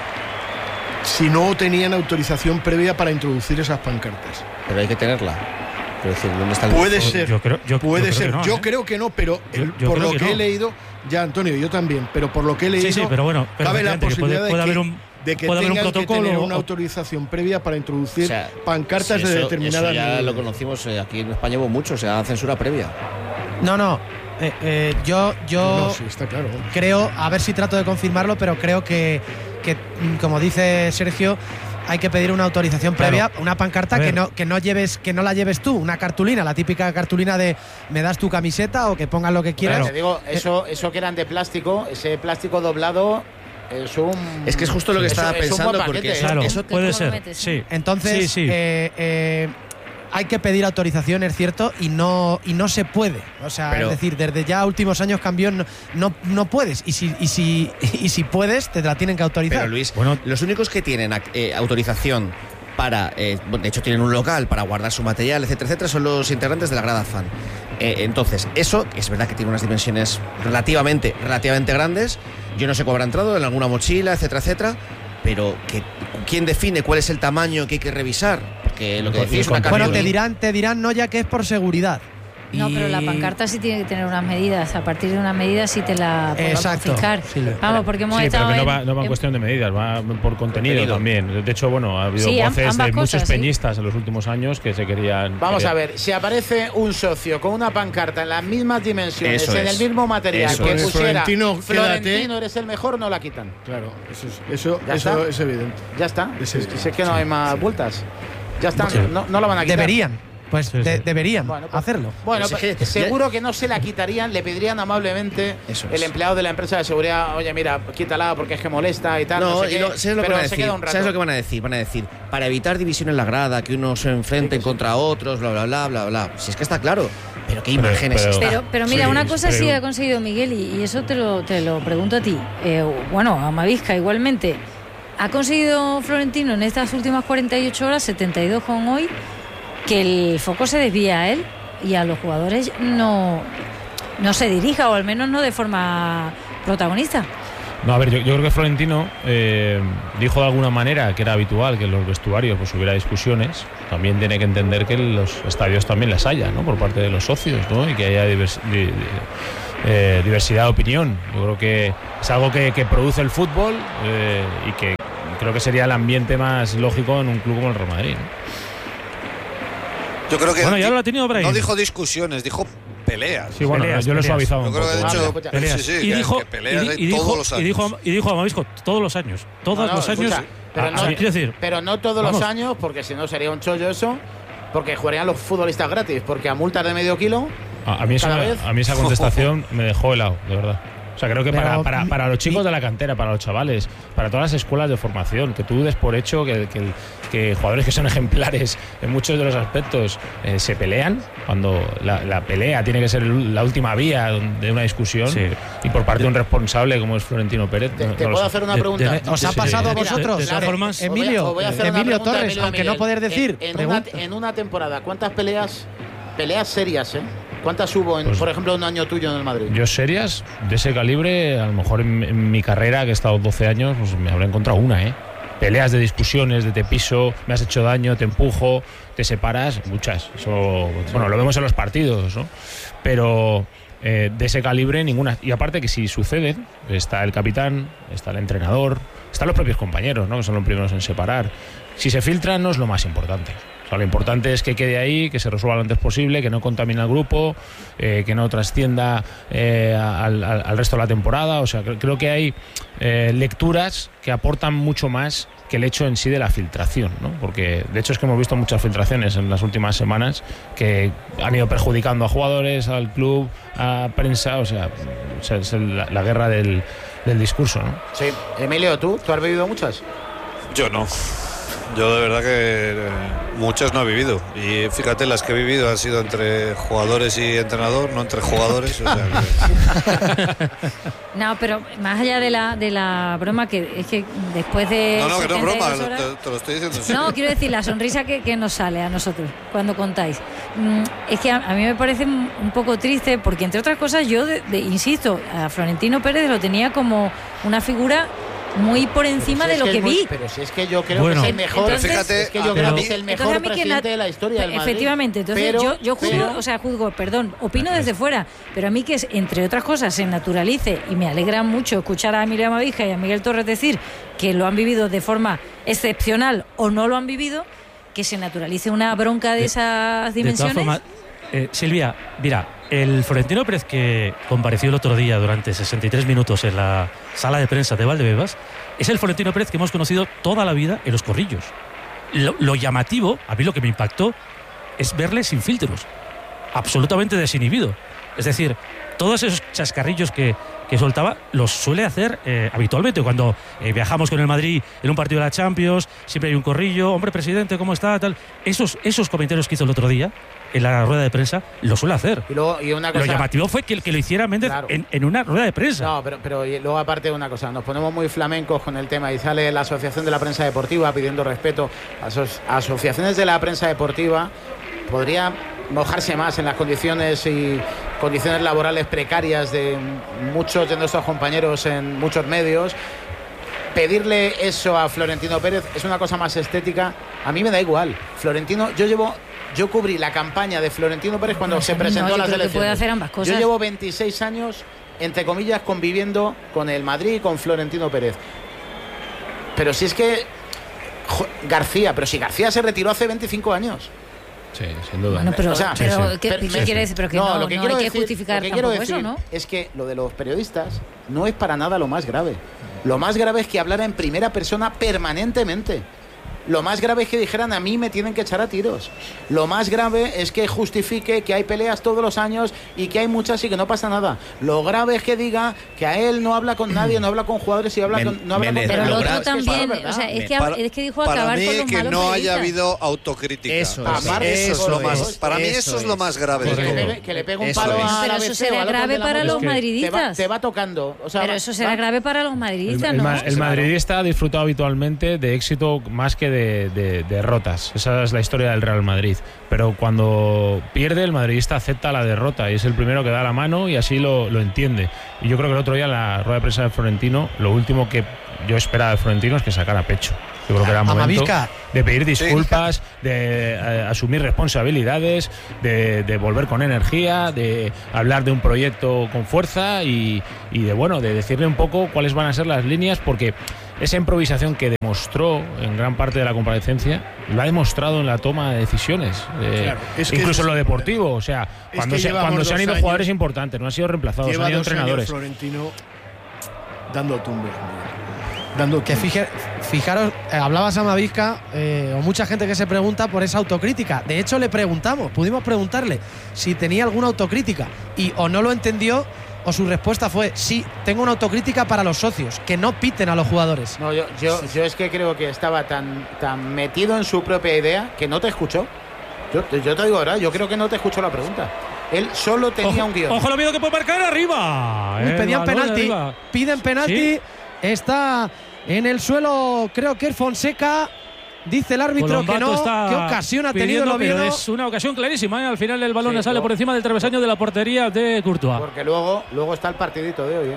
[SPEAKER 5] si no tenían autorización previa para introducir esas pancartas.
[SPEAKER 3] Pero hay que tenerla. ¿Dónde está el
[SPEAKER 5] puede ser, puede ser.
[SPEAKER 1] No,
[SPEAKER 5] yo creo que no, pero por lo que he leído, ya Antonio, yo también, pero por lo que he leído,
[SPEAKER 1] pero bueno,
[SPEAKER 5] cabe la posibilidad
[SPEAKER 1] puede haber
[SPEAKER 5] de que tengan que tener una autorización previa para introducir pancartas de determinada
[SPEAKER 3] manera. Ya lo conocimos, aquí en España hubo mucho, censura previa.
[SPEAKER 4] No. Yo
[SPEAKER 5] está claro.
[SPEAKER 4] Creo, a ver si trato de confirmarlo, pero creo que como dice Sergio, hay que pedir una autorización previa, una pancarta que no la lleves tú, una cartulina, la típica cartulina de me das tu camiseta, o que pongas lo que quieras.
[SPEAKER 2] Te digo, eso que eran de plástico, ese plástico doblado.
[SPEAKER 3] Es que es justo lo que estaba pensando, porque
[SPEAKER 1] eso puede ser. Sí.
[SPEAKER 4] Entonces, hay que pedir autorización, es cierto, y no se puede. O sea, es decir, desde ya últimos años cambió, no puedes. Y si puedes, te la tienen que autorizar.
[SPEAKER 3] Pero Luis, los únicos que tienen autorización para, de hecho tienen un local para guardar su material, etcétera, son los integrantes de la grada fan. Entonces, eso es verdad que tiene unas dimensiones relativamente grandes. Yo no sé cómo habrá entrado, en alguna mochila, etcétera. Pero ¿quién define cuál es el tamaño que hay que revisar? Porque lo que decís es una
[SPEAKER 4] cartulina. Bueno, te dirán no, ya que es por seguridad.
[SPEAKER 9] No, pero la pancarta sí tiene que tener unas medidas. A partir de unas medidas sí te la podemos fijar. Vamos, porque hemos estado
[SPEAKER 8] pero no va en cuestión de medidas, va por contenido también. De hecho, ha habido voces de muchos peñistas en los últimos años que se querían...
[SPEAKER 2] Vamos a ver, si aparece un socio con una pancarta en las mismas dimensiones, en el mismo material, que pusiera Florentino eres el mejor, no la quitan.
[SPEAKER 5] Claro, eso es evidente.
[SPEAKER 2] Ya está. Es que no hay más vueltas. Ya está, no la van a quitar.
[SPEAKER 4] Deberían. Pues deberían hacerlo.
[SPEAKER 2] Bueno, seguro que no se la quitarían, le pedirían amablemente el empleado de la empresa de seguridad, oye, mira, quítala porque es que molesta y tal.
[SPEAKER 3] ¿Sabes lo que van a decir? Van a decir, para evitar división en la grada, que unos se enfrenten contra otros, bla, bla, bla, bla. Si es que está claro. Pero qué imágenes está.
[SPEAKER 9] Pero mira, una cosa sí ha conseguido Miguel, y eso te lo pregunto a ti. A Mavisca igualmente. ha conseguido Florentino en estas últimas 48 horas, 72 con hoy, que el foco se desvía a él y a los jugadores no se dirija, o al menos no de forma protagonista.
[SPEAKER 1] No, a ver, yo creo que Florentino dijo de alguna manera que era habitual que en los vestuarios pues hubiera discusiones. También tiene que entender que en los estadios también las haya, ¿no? Por parte de los socios, ¿no? Y que haya diversidad de opinión. Yo creo que es algo que produce el fútbol y que creo que sería el ambiente más lógico en un club como el Real Madrid, ¿no?
[SPEAKER 13] Yo creo que
[SPEAKER 1] ya lo ha tenido
[SPEAKER 13] no dijo discusiones, dijo peleas.
[SPEAKER 1] Sí, bueno, yo lo he suavizado un poco.
[SPEAKER 13] Peleas. Sí, y dijo, todos los años.
[SPEAKER 1] Y dijo a Mavisco, todos los años. Todos los años.
[SPEAKER 2] Pero no todos los años, porque si no sería un chollo eso, porque jugarían los futbolistas gratis, porque a multas de medio kilo.
[SPEAKER 1] A mí esa contestación me dejó helado, de verdad. O sea, creo que para los chicos de la cantera, para los chavales, para todas las escuelas de formación, que tú des por hecho que jugadores que son ejemplares en muchos de los aspectos se pelean, cuando la pelea tiene que ser la última vía de una discusión, y por parte de un responsable como es Florentino Pérez.
[SPEAKER 2] ¿Te puedo hacer una pregunta?
[SPEAKER 4] ¿Os ha pasado a vosotros?
[SPEAKER 1] De todas formas,
[SPEAKER 4] Emilio Torres, aunque no poder decir.
[SPEAKER 2] En una temporada, ¿cuántas peleas serias, ¿cuántas hubo, por ejemplo, un año tuyo en el Madrid?
[SPEAKER 1] Yo serias, de ese calibre, a lo mejor en mi carrera, que he estado 12 años, pues me habré encontrado una, Peleas de discusiones, de te piso, me has hecho daño, te empujo, te separas, muchas. Eso, bueno, lo vemos en los partidos, ¿no? Pero de ese calibre, ninguna. Y aparte que si suceden, está el capitán, está el entrenador, están los propios compañeros, ¿no? Que son los primeros en separar. Si se filtran, no es lo más importante. O sea, lo importante es que quede ahí, que se resuelva lo antes posible, que no contamine al grupo, que no trascienda al resto de la temporada. O sea, creo que hay lecturas que aportan mucho más que el hecho en sí de la filtración, ¿no? Porque de hecho es que hemos visto muchas filtraciones en las últimas semanas que han ido perjudicando a jugadores, al club, a prensa. O sea es la guerra del discurso, ¿no?
[SPEAKER 2] Sí. Emilio, ¿tú has vivido muchas?
[SPEAKER 13] Yo no. Yo de verdad que muchas no he vivido. Y fíjate, las que he vivido han sido entre jugadores y entrenador, no entre jugadores. O sea que...
[SPEAKER 9] No, pero más allá de la broma, que es que después de...
[SPEAKER 13] No, que no es broma, te lo estoy diciendo.
[SPEAKER 9] No, quiero decir, la sonrisa que nos sale a nosotros cuando contáis. Es que a mí me parece un poco triste, porque entre otras cosas yo, insisto, a Florentino Pérez lo tenía como una figura muy por encima de lo que vi.
[SPEAKER 2] Pero si es que yo creo que es el mejor.
[SPEAKER 9] Entonces,
[SPEAKER 2] fíjate, es que yo creo que es el mejor presidente de la historia del Madrid.
[SPEAKER 9] Efectivamente, entonces yo juzgo, opino desde fuera, pero a mí que entre otras cosas se naturalice, y me alegra mucho escuchar a Emilio Amavija y a Miguel Torres decir que lo han vivido de forma excepcional o no lo han vivido, que se naturalice una bronca de esas dimensiones.
[SPEAKER 1] De todas formas, Silvia, mira, el Florentino Pérez que compareció el otro día durante 63 minutos en la sala de prensa de Valdebebas es el Florentino Pérez que hemos conocido toda la vida en los corrillos. Lo llamativo, a mí lo que me impactó, es verle sin filtros, absolutamente desinhibido. Es decir, todos esos chascarrillos que soltaba los suele hacer habitualmente. Cuando viajamos con el Madrid en un partido de la Champions, siempre hay un corrillo, hombre, presidente, ¿cómo está? Tal. Esos comentarios que hizo el otro día en la rueda de prensa lo suele hacer.
[SPEAKER 2] Y una cosa,
[SPEAKER 1] lo llamativo fue que lo hiciera Méndez, claro, en una rueda de prensa.
[SPEAKER 2] No, pero luego aparte de una cosa, nos ponemos muy flamencos con el tema y sale la Asociación de la Prensa Deportiva pidiendo respeto a asociaciones de la prensa deportiva. Podría mojarse más en las condiciones laborales precarias de muchos de nuestros compañeros en muchos medios. Pedirle eso a Florentino Pérez es una cosa más estética. A mí me da igual. Florentino, yo cubrí la campaña de Florentino Pérez cuando se presentó a las elecciones.
[SPEAKER 9] Puede hacer ambas cosas.
[SPEAKER 2] Yo llevo 26 años, entre comillas, conviviendo con el Madrid y con Florentino Pérez. Pero si es que García se retiró hace 25 años.
[SPEAKER 1] Sí, sin duda.
[SPEAKER 9] Bueno, pero, ¿qué quiere decir? Pero que no, lo que quiero hay que justificar tampoco eso, ¿no?
[SPEAKER 2] Es que lo de los periodistas no es para nada lo más grave. Lo más grave es que hablara en primera persona permanentemente. Lo más grave es que dijeran a mí me tienen que echar a tiros. Lo más grave es que justifique que hay peleas todos los años y que hay muchas y que no pasa nada. Lo grave es que diga que a él no habla con nadie, no habla con jugadores y no habla con
[SPEAKER 9] pero el otro también, o sea, es que dijo acabar con los
[SPEAKER 13] que
[SPEAKER 9] malos
[SPEAKER 13] no
[SPEAKER 9] madridistas.
[SPEAKER 13] haya habido autocrítica.
[SPEAKER 2] Eso
[SPEAKER 13] es lo más. Para mí eso es lo más grave de todo.
[SPEAKER 2] Que le pegue un palo a
[SPEAKER 9] Pero eso será grave para los madridistas.
[SPEAKER 2] Te va tocando. O sea,
[SPEAKER 9] pero eso será grave para los madridistas, ¿no?
[SPEAKER 1] El madridista ha disfrutado habitualmente de éxito más que de derrotas. Esa es la historia del Real Madrid. Pero cuando pierde, el madridista acepta la derrota y es el primero que da la mano y así lo entiende. Y yo creo que el otro día en la rueda de prensa de Florentino, lo último que yo esperaba de Florentino es que sacara pecho. Yo creo que era momento de pedir disculpas, de asumir responsabilidades, de volver con energía, de hablar de un proyecto con fuerza y de decirle un poco cuáles van a ser las líneas, porque esa improvisación que demostró en gran parte de la comparecencia lo ha demostrado en la toma de decisiones, incluso en lo deportivo. O sea, cuando se han ido jugadores importantes, no han sido reemplazados, han ido entrenadores.
[SPEAKER 14] Florentino dando tumbos.
[SPEAKER 4] Que fijaros, hablabas a Mavisca, o mucha gente que se pregunta por esa autocrítica. De hecho, pudimos preguntarle si tenía alguna autocrítica y o no lo entendió o su respuesta fue: sí, tengo una autocrítica para los socios, que no piten a los jugadores.
[SPEAKER 2] No, yo es que creo que estaba tan metido en su propia idea que no te escuchó. Yo te digo ahora, yo creo que no te escuchó la pregunta. Él solo tenía un guión.
[SPEAKER 1] Ojo lo miedo que puede marcar arriba.
[SPEAKER 4] Pedían penalti. Piden penalti. ¿Sí? Está en el suelo, creo que es Fonseca. Dice el árbitro que no. ¿Qué ocasión ha tenido el Oviedo?
[SPEAKER 1] Pero es una ocasión clarísima. Al final el balón sale por encima del travesaño de la portería de Courtois.
[SPEAKER 2] Porque luego está el partidito de hoy.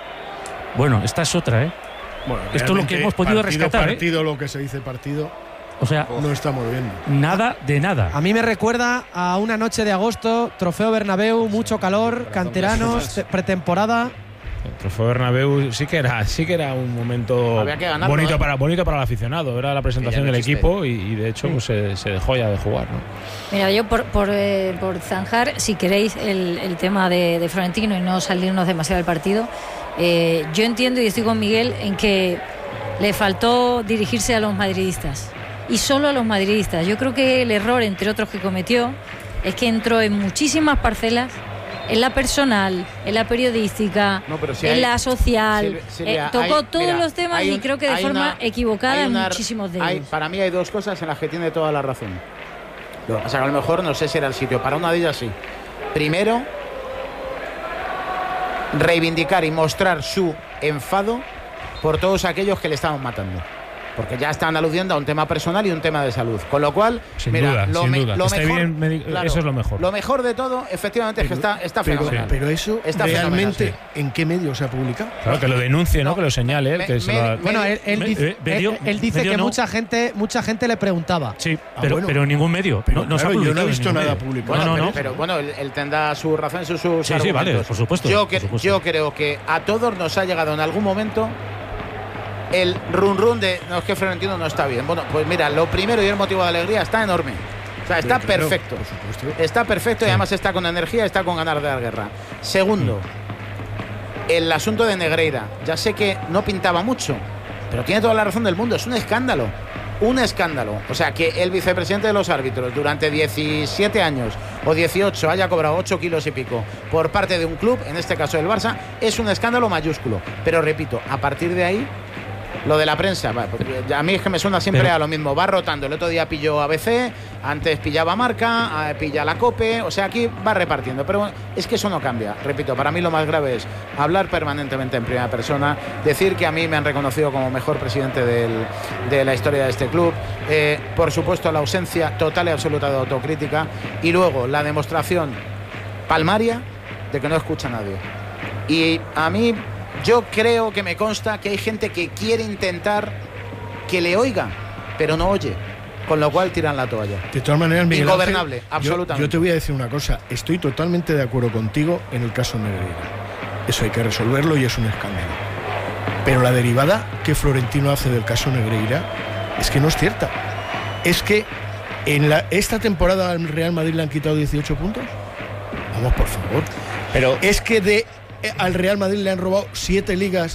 [SPEAKER 1] Bueno, esta es otra. Bueno, esto es lo que hemos podido rescatar.
[SPEAKER 14] Lo que se dice partido.
[SPEAKER 1] O sea,
[SPEAKER 14] no estamos viendo
[SPEAKER 1] nada de nada.
[SPEAKER 4] A mí me recuerda a una noche de agosto, Trofeo Bernabéu, mucho calor, canteranos, pretemporada.
[SPEAKER 1] El Trofeo Bernabéu sí que era un momento bonito para el aficionado. Era la presentación del equipo y de hecho pues, se dejó ya de jugar, ¿no?
[SPEAKER 9] Mira, yo por zanjar, si queréis, el tema de Florentino y no salirnos demasiado del partido, yo entiendo y estoy con Miguel en que le faltó dirigirse a los madridistas. Y solo a los madridistas. Yo creo que el error, entre otros que cometió, es que entró en muchísimas parcelas, en la personal, en la periodística, la social, tocó todos los temas y creo que de forma equivocada en muchísimos de ellos.
[SPEAKER 2] Para mí hay dos cosas en las que tiene toda la razón. O sea, a lo mejor no sé si era el sitio, para una de ellas sí. Primero, reivindicar y mostrar su enfado por todos aquellos que le estaban matando. Porque ya están aludiendo a un tema personal y un tema de salud. Con lo cual,
[SPEAKER 1] sin duda. Lo mejor,
[SPEAKER 2] claro,
[SPEAKER 1] eso es lo mejor.
[SPEAKER 2] Lo mejor de todo, efectivamente, es que está fenomenal.
[SPEAKER 14] Pero eso, está realmente, ¿en qué medio se ha publicado?
[SPEAKER 1] Claro, que lo denuncie, ¿no? Que lo señale.
[SPEAKER 4] Él dice que mucha gente le preguntaba.
[SPEAKER 1] Sí, pero ningún medio. No se ha publicado.
[SPEAKER 14] Yo no he visto nada publicado.
[SPEAKER 2] Pero bueno, él tendrá su razón, sus argumentos.
[SPEAKER 1] Sí, vale, por supuesto.
[SPEAKER 2] Yo creo que a todos nos ha llegado en algún momento el run de no, es que Florentino no está bien. Bueno, pues mira, lo primero y el motivo de alegría está enorme. O sea, está perfecto. Está perfecto y además está con energía, está con ganas de dar guerra. Segundo, el asunto de Negreira. Ya sé que no pintaba mucho, pero tiene toda la razón del mundo. Es un escándalo. Un escándalo. O sea, que el vicepresidente de los árbitros durante 17 años o 18 haya cobrado 8 kilos y pico por parte de un club, en este caso del Barça, es un escándalo mayúsculo. Pero repito, a partir de ahí, lo de la prensa, a mí es que me suena siempre a lo mismo, va rotando. El otro día pilló ABC, antes pillaba Marca, pilla la COPE, o sea, aquí va repartiendo. Pero bueno, es que eso no cambia. Repito, para mí lo más grave es hablar permanentemente en primera persona, decir que a mí me han reconocido como mejor presidente de la historia de este club, por supuesto la ausencia total y absoluta de autocrítica y luego la demostración palmaria de que no escucha a nadie. Y a mí, yo creo que me consta que hay gente que quiere intentar que le oiga, pero no oye, con lo cual tiran la toalla.
[SPEAKER 14] De todas maneras, Miguel
[SPEAKER 2] ingobernable,
[SPEAKER 14] Ángel,
[SPEAKER 2] absolutamente.
[SPEAKER 14] Yo te voy a decir una cosa, estoy totalmente de acuerdo contigo en el caso Negreira. Eso hay que resolverlo y es un escándalo. Pero la derivada que Florentino hace del caso Negreira es que no es cierta. Es que en esta temporada al Real Madrid le han quitado 18 puntos. Vamos, por favor. Pero es que al Real Madrid le han robado 7 ligas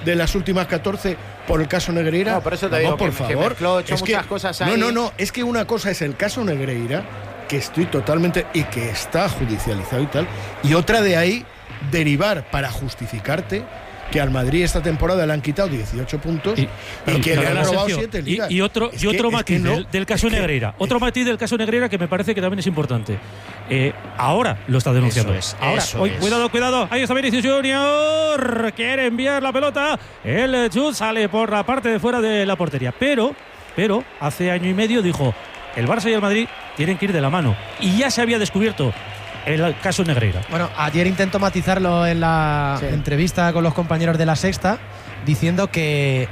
[SPEAKER 14] de las últimas 14 por el caso Negreira.
[SPEAKER 2] No, por eso te digo,
[SPEAKER 14] por favor.
[SPEAKER 2] Muchas cosas ahí.
[SPEAKER 14] No, es que una cosa es el caso Negreira, que estoy totalmente, y que está judicializado y tal, y otra de ahí derivar para justificarte que al Madrid esta temporada le han quitado 18 puntos y que le han robado 7 ligas.
[SPEAKER 1] Y otro matiz del caso Negreira. Otro matiz del caso Negreira que me parece que también es importante. Ahora lo está denunciando. Cuidado. Ahí está Vinicius Junior. Quiere enviar la pelota. El chut sale por la parte de fuera de la portería. Pero hace año y medio dijo: el Barça y el Madrid tienen que ir de la mano. Y ya se había descubierto el caso Negreira.
[SPEAKER 4] Bueno, ayer intentó matizarlo en la entrevista con los compañeros de La Sexta, diciendo que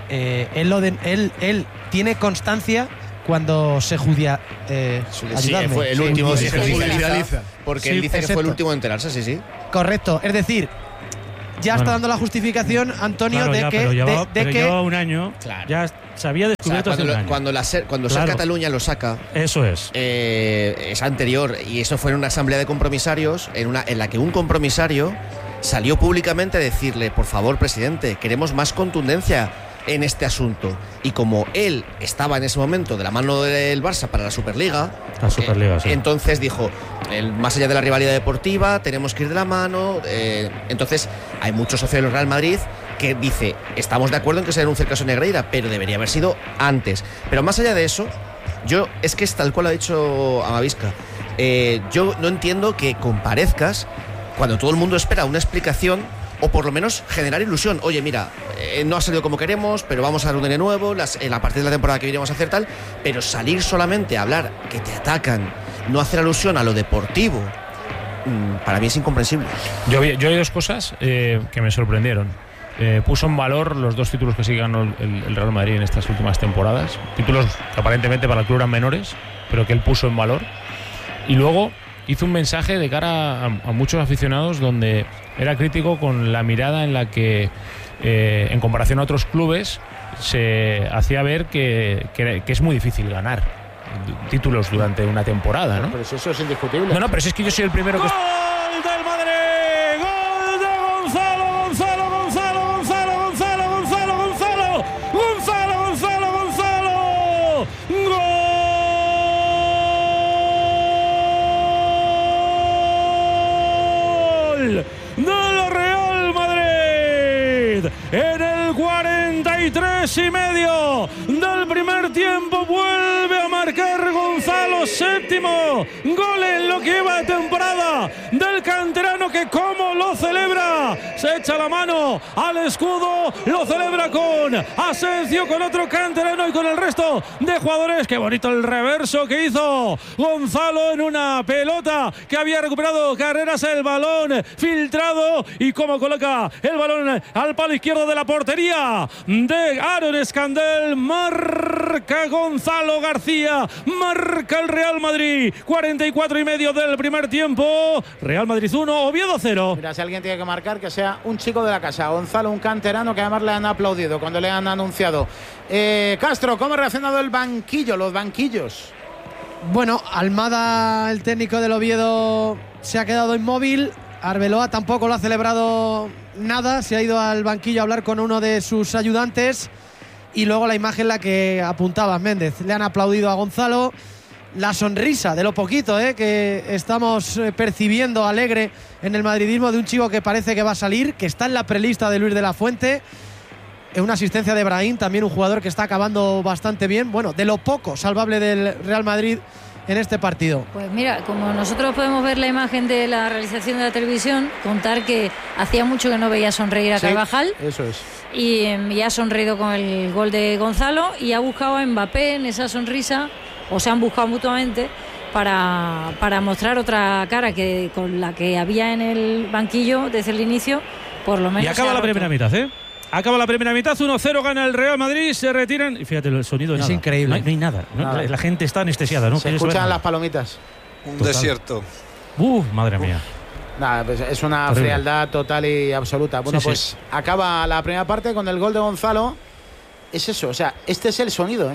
[SPEAKER 4] él tiene constancia cuando se
[SPEAKER 3] fue el último se judicializa, porque él dice que fue el último en enterarse, sí.
[SPEAKER 4] Correcto, es decir, ya está dando la justificación, Antonio, de que
[SPEAKER 1] llevaba un año, ya se había descubierto
[SPEAKER 3] cuando Ser Cataluña lo saca.
[SPEAKER 1] Eso es.
[SPEAKER 3] Es anterior, y eso fue en una asamblea de compromisarios en la que un compromisario salió públicamente a decirle: por favor, presidente, queremos más contundencia en este asunto. Y como él estaba en ese momento de la mano del Barça para la Superliga,
[SPEAKER 1] sí.
[SPEAKER 3] Entonces dijo: más allá de la rivalidad deportiva, tenemos que ir de la mano. Entonces hay muchos socios del Real Madrid que dice: estamos de acuerdo en que se denuncie el caso Negreira, pero debería haber sido antes. Pero más allá de eso, es que es tal cual ha dicho Amavisca. Yo no entiendo que comparezcas cuando todo el mundo espera una explicación, o por lo menos generar ilusión. Oye, mira, no ha salido como queremos, pero vamos a dar un de nuevo, a partir de la temporada que viene vamos a hacer tal. Pero salir solamente a hablar que te atacan, no hacer alusión a lo deportivo, para mí es incomprensible.
[SPEAKER 15] Yo hay dos cosas que me sorprendieron. Puso en valor los 2 títulos que sí ganó el Real Madrid en estas últimas temporadas, títulos que aparentemente para el club eran menores, pero que él puso en valor. Y luego hizo un mensaje de cara a muchos aficionados donde era crítico con la mirada en la que, en comparación a otros clubes, se hacía ver que es muy difícil ganar títulos durante una temporada, ¿no?
[SPEAKER 2] Pero eso es indiscutible.
[SPEAKER 15] No, pero si es que yo soy el primero que...
[SPEAKER 1] ¡Gol del Madrid! ¡Gol de Gonzalo! Del Real Madrid en el 43,5 del primer tiempo. Vuelve a marcar Gonzalo, 7º gol en lo que iba de temporada del canterano, que como lo celebra, se echa la mano al escudo, lo celebra con Asensio, con otro canterano y con el resto de jugadores. Qué bonito el reverso que hizo Gonzalo en una pelota que había recuperado Carreras, el balón filtrado, y cómo coloca el balón al palo izquierdo de la portería de Aaron Escandel. Marca Gonzalo García, marca el Real Madrid. 44,5 del primer tiempo. Real Madrid 1, Oviedo 0.
[SPEAKER 2] Mira, si alguien tiene que marcar, que sea un chico de la casa. Gonzalo, un canterano que además le han aplaudido cuando le han anunciado. Castro, ¿cómo ha reaccionado el banquillo, los banquillos?
[SPEAKER 4] Bueno, Almada, el técnico del Oviedo, se ha quedado inmóvil. Arbeloa tampoco lo ha celebrado nada, se ha ido al banquillo a hablar con uno de sus ayudantes. Y luego la imagen la que apuntaba Méndez. Le han aplaudido a Gonzalo. La sonrisa de lo poquito que estamos percibiendo alegre en el madridismo de un chico que parece que va a salir, que está en la prelista de Luis de la Fuente. Una asistencia de Brahim, también un jugador que está acabando bastante bien. Bueno, de lo poco salvable del Real Madrid en este partido.
[SPEAKER 9] Pues mira, como nosotros podemos ver la imagen de la realización de la televisión, contar que hacía mucho que no veía sonreír a Carvajal.
[SPEAKER 2] Eso es.
[SPEAKER 9] Y ha sonreído con el gol de Gonzalo y ha buscado a Mbappé en esa sonrisa, o se han buscado mutuamente, para mostrar otra cara que con la que había en el banquillo desde el inicio, por lo menos.
[SPEAKER 1] Y acaba la primera mitad, Acaba la primera mitad, 1-0, gana el Real Madrid, se retiran. Y fíjate, el sonido
[SPEAKER 4] es increíble.
[SPEAKER 1] No hay nada. La gente está anestesiada, ¿no?
[SPEAKER 2] Se escuchan las palomitas.
[SPEAKER 13] Un desierto.
[SPEAKER 1] Madre mía.
[SPEAKER 2] Nada, pues es una frialdad total y absoluta. Bueno, pues acaba la primera parte con el gol de Gonzalo. Es eso, o sea, este es el sonido,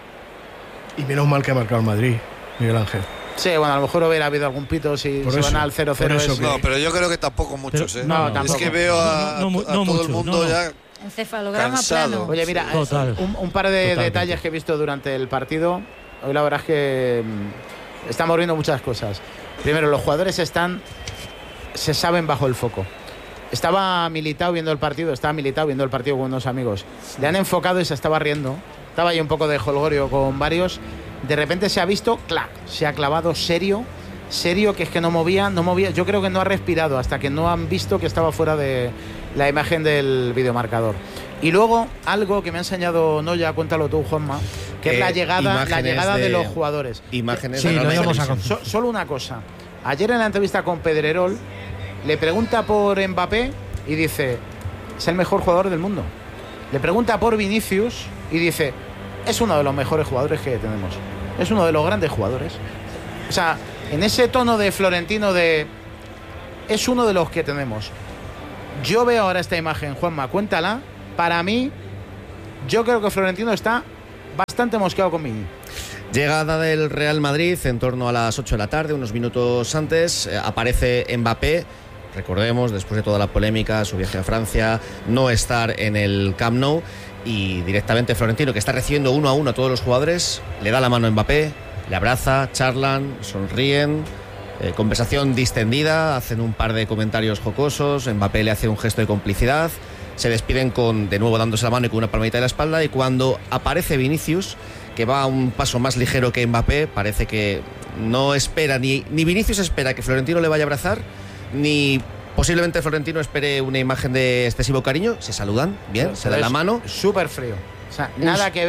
[SPEAKER 14] Y menos mal que ha marcado el Madrid, Miguel Ángel.
[SPEAKER 2] Sí, bueno, a lo mejor hubiera habido algún pito si se van al 0-0.
[SPEAKER 13] No, pero yo creo que tampoco muchos,
[SPEAKER 2] No, tampoco.
[SPEAKER 13] Es que veo a todo el mundo ya
[SPEAKER 9] Encefalograma plano.
[SPEAKER 2] Oye, mira, un par de detalles que he visto durante el partido. Hoy la verdad es que estamos viendo muchas cosas. Primero, los jugadores se saben bajo el foco. Estaba Militao viendo el partido con unos amigos. Le han enfocado y se estaba riendo. Estaba ahí un poco de jolgorio con varios. De repente se ha visto, ¡clac! Se ha clavado serio, que es que no movía. Yo creo que no ha respirado hasta que no han visto que estaba fuera de la imagen del videomarcador. Y luego, algo que me ha enseñado Noya, cuéntalo tú, Juanma, que es la llegada de los jugadores.
[SPEAKER 3] Imágenes
[SPEAKER 2] sí,
[SPEAKER 3] de
[SPEAKER 2] solo una cosa. Ayer en la entrevista con Pedrerol, le pregunta por Mbappé y dice, es el mejor jugador del mundo. Le pregunta por Vinicius y dice, es uno de los mejores jugadores que tenemos. Es uno de los grandes jugadores. O sea, en ese tono de Florentino es uno de los que tenemos. Yo veo ahora esta imagen, Juanma, cuéntala. Para mí, yo creo que Florentino está bastante mosqueado con Mini.
[SPEAKER 3] Llegada del Real Madrid en torno a las 8 de la tarde, unos minutos antes, aparece Mbappé. Recordemos, después de toda la polémica, su viaje a Francia, no estar en el Camp Nou, y directamente Florentino, que está recibiendo 1 a 1 a todos los jugadores, le da la mano a Mbappé, le abraza, charlan, sonríen, conversación distendida, hacen un par de comentarios jocosos, Mbappé le hace un gesto de complicidad, se despiden de nuevo dándose la mano y con una palmadita en la espalda, y cuando aparece Vinicius, que va un paso más ligero que Mbappé, parece que no espera, ni Vinicius espera que Florentino le vaya a abrazar, ni posiblemente Florentino espere una imagen de excesivo cariño. Se saludan, bien, se dan la mano.
[SPEAKER 2] Súper frío. O sea, nada que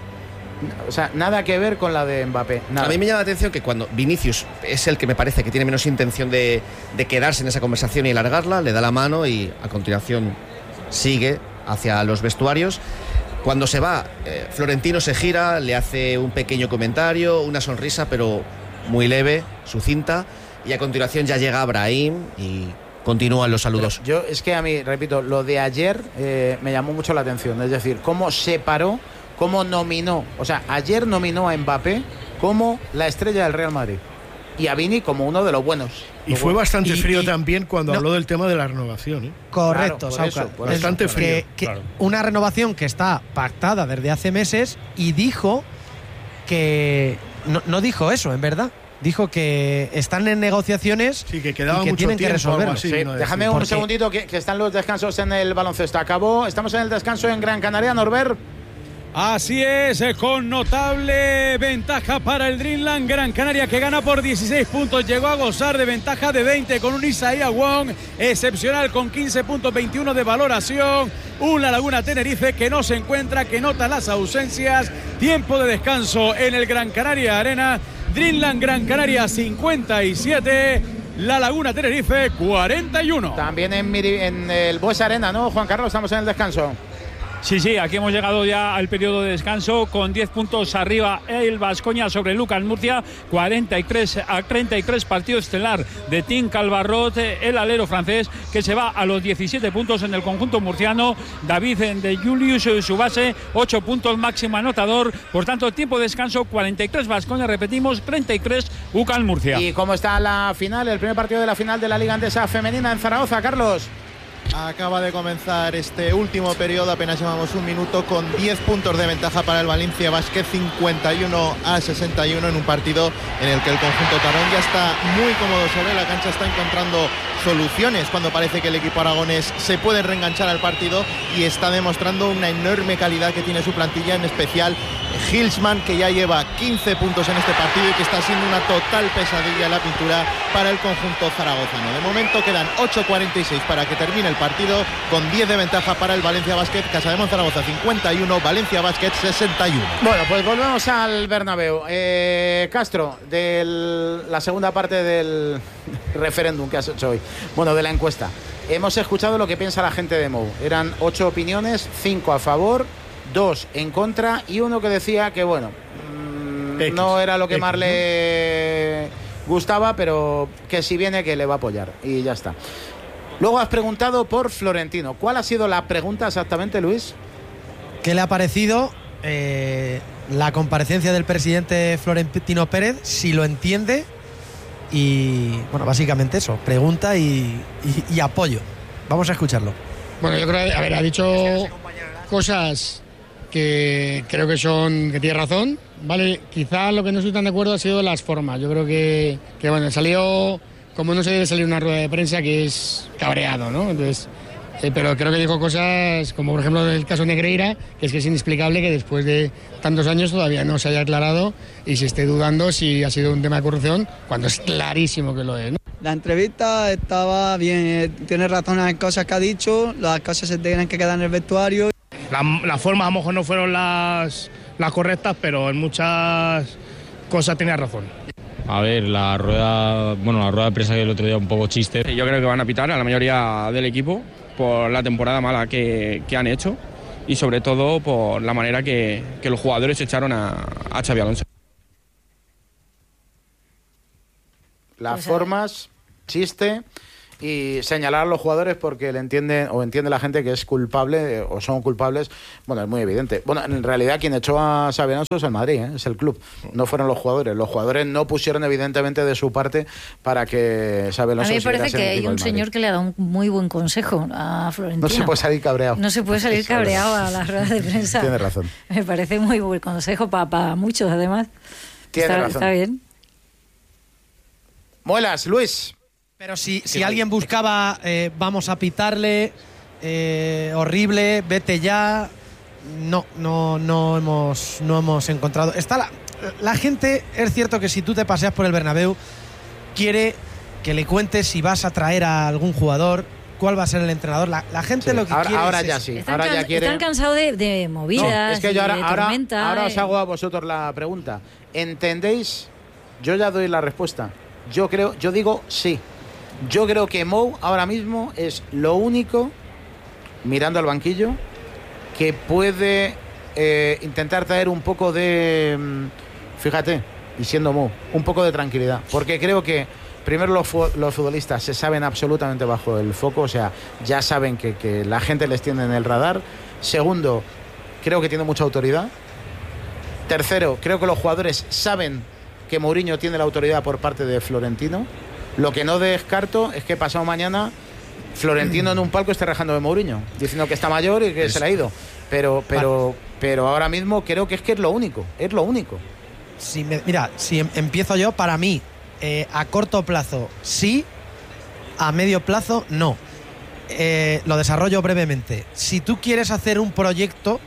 [SPEAKER 2] ver con la de Mbappé. Nada.
[SPEAKER 3] A mí me llama la atención que cuando Vinicius es el que me parece que tiene menos intención de quedarse en esa conversación y alargarla, le da la mano y a continuación sigue hacia los vestuarios. Cuando se va, Florentino se gira, le hace un pequeño comentario, una sonrisa, pero muy leve, sucinta, y a continuación ya llega Brahim y continúan los saludos.
[SPEAKER 2] Pero es que a mí, repito, lo de ayer me llamó mucho la atención, es decir, cómo separó, cómo nominó, o sea, ayer nominó a Mbappé como la estrella del Real Madrid y a Vini como uno de los buenos.
[SPEAKER 14] Y fue bastante frío también cuando habló del tema de la renovación, ¿eh?
[SPEAKER 4] Correcto,
[SPEAKER 2] claro,
[SPEAKER 14] bastante frío.
[SPEAKER 4] Claro. Una renovación que está pactada desde hace meses, y dijo que no dijo eso, en verdad. Dijo que están en negociaciones,
[SPEAKER 14] sí, que quedaba
[SPEAKER 4] y que
[SPEAKER 14] mucho
[SPEAKER 4] tienen
[SPEAKER 14] tiempo,
[SPEAKER 4] que resolverlo.
[SPEAKER 2] Sí, déjame un segundito que están los descansos en el baloncesto. Acabó, estamos en el descanso en Gran Canaria, Norbert.
[SPEAKER 8] Así es, con notable ventaja para el Dreamland. Gran Canaria, que gana por 16 puntos, llegó a gozar de ventaja de 20 con un Isaiah Wong excepcional con 15 puntos, 21 de valoración. Un La Laguna Tenerife que no se encuentra, que nota las ausencias. Tiempo de descanso en el Gran Canaria Arena. Dreamland Gran Canaria 57, La Laguna Tenerife 41.
[SPEAKER 2] También en el Bues Arena, ¿no, Juan Carlos? Estamos en el descanso.
[SPEAKER 11] Sí, aquí hemos llegado ya al periodo de descanso con 10 puntos arriba el Baskonia sobre Lucas Murcia, 43-33, partido estelar de Tim Calvarrot, el alero francés, que se va a los 17 puntos en el conjunto murciano. David de Julius, su base, 8 puntos, máximo anotador. Por tanto, tiempo de descanso, 43 Baskonia, repetimos, 33 UCAM Murcia.
[SPEAKER 2] ¿Y cómo está la final, el primer partido de la final de la Liga Endesa Femenina en Zaragoza, Carlos?
[SPEAKER 12] Acaba de comenzar este último periodo, apenas llevamos un minuto, con 10 puntos de ventaja para el Valencia Basket, 51-61 en un partido en el que el conjunto tarón ya está muy cómodo sobre la cancha, está encontrando soluciones cuando parece que el equipo aragonés se puede reenganchar al partido, y está demostrando una enorme calidad que tiene su plantilla, en especial Hilsman, que ya lleva 15 puntos en este partido y que está siendo una total pesadilla en la pintura para el conjunto zaragozano. De momento quedan 8:46 para que termine el partido, con 10 de ventaja para el Valencia Basket. Casademón Zaragoza 51, Valencia Basket 61.
[SPEAKER 2] Bueno, pues volvemos al Bernabéu. Castro, de la segunda parte del referéndum que has hecho hoy, bueno, de la encuesta, hemos escuchado lo que piensa la gente de Mou. Eran 8 opiniones, 5 a favor, 2 en contra y uno que decía que, bueno, no era lo que más le gustaba, pero que si viene que le va a apoyar, y ya está. Luego has preguntado por Florentino. ¿Cuál ha sido la pregunta exactamente, Luis?
[SPEAKER 4] ¿Qué le ha parecido la comparecencia del presidente Florentino Pérez? Si lo entiende, y bueno, básicamente eso, pregunta y apoyo. Vamos a escucharlo.
[SPEAKER 16] Bueno, yo creo, a ver, ha dicho cosas que creo que tiene razón, ¿vale? Quizás lo que no estoy tan de acuerdo ha sido las formas. Yo creo que bueno, salió como no se debe salir una rueda de prensa, que es cabreado, ¿no? Entonces, pero creo que dijo cosas como, por ejemplo, el caso Negreira, que es inexplicable que después de tantos años todavía no se haya aclarado y se esté dudando si ha sido un tema de corrupción, cuando es clarísimo que lo es, ¿no?
[SPEAKER 17] La entrevista estaba bien, tiene razón en las cosas que ha dicho, las cosas se tienen que quedar en el vestuario.
[SPEAKER 18] Las formas a lo mejor no fueron las correctas, pero en muchas cosas tenía razón.
[SPEAKER 19] A ver, la rueda de prensa que el otro día un poco chiste.
[SPEAKER 20] Yo creo que van a pitar a la mayoría del equipo por la temporada mala que han hecho y sobre todo por la manera que los jugadores echaron a Xabi Alonso.
[SPEAKER 2] Las formas, chiste, y señalar a los jugadores porque entiende la gente que es culpable o son culpables. Bueno, es muy evidente. Bueno, en realidad quien echó a Xabi Alonso es el Madrid, es el club, no fueron los jugadores. Los jugadores no pusieron evidentemente de su parte para que Xabi Alonso.
[SPEAKER 9] A mí me parece que hay un señor que le ha dado un muy buen consejo a Florentino.
[SPEAKER 2] No se puede salir cabreado.
[SPEAKER 9] No se puede salir cabreado a las ruedas de prensa.
[SPEAKER 2] Tiene razón.
[SPEAKER 9] Me parece muy buen consejo para muchos, además.
[SPEAKER 2] Tiene razón.
[SPEAKER 9] Está bien.
[SPEAKER 2] Muelas, Luis.
[SPEAKER 4] Pero si alguien buscaba vamos a pitarle, horrible, vete ya, no hemos encontrado. Está la gente, es cierto que si tú te paseas por el Bernabéu, quiere que le cuentes si vas a traer a algún jugador, cuál va a ser el entrenador. La gente lo que quiere
[SPEAKER 2] ahora
[SPEAKER 4] es
[SPEAKER 2] ya
[SPEAKER 4] eso.
[SPEAKER 2] sí.
[SPEAKER 9] Están,
[SPEAKER 2] ahora ya quiere...
[SPEAKER 9] están cansados de movidas,
[SPEAKER 2] no, es que yo
[SPEAKER 9] ahora
[SPEAKER 2] os hago a vosotros la pregunta. ¿Entendéis? Yo ya doy la respuesta. Yo digo sí. Yo creo que Mou ahora mismo es lo único, mirando al banquillo, que puede intentar traer un poco de, fíjate, y siendo Mou, un poco de tranquilidad. Porque creo que, primero, los futbolistas se saben absolutamente bajo el foco, o sea, ya saben que la gente les tiene en el radar. Segundo, creo que tiene mucha autoridad. Tercero, creo que los jugadores saben que Mourinho tiene la autoridad por parte de Florentino. Lo que no descarto es que pasado mañana Florentino en un palco esté rajando de Mourinho, diciendo que está mayor y que se le ha ido. Pero ahora mismo creo que es lo único.
[SPEAKER 4] Si empiezo yo, para mí, a corto plazo sí, a medio plazo no. Lo desarrollo brevemente. Si tú quieres hacer un proyecto,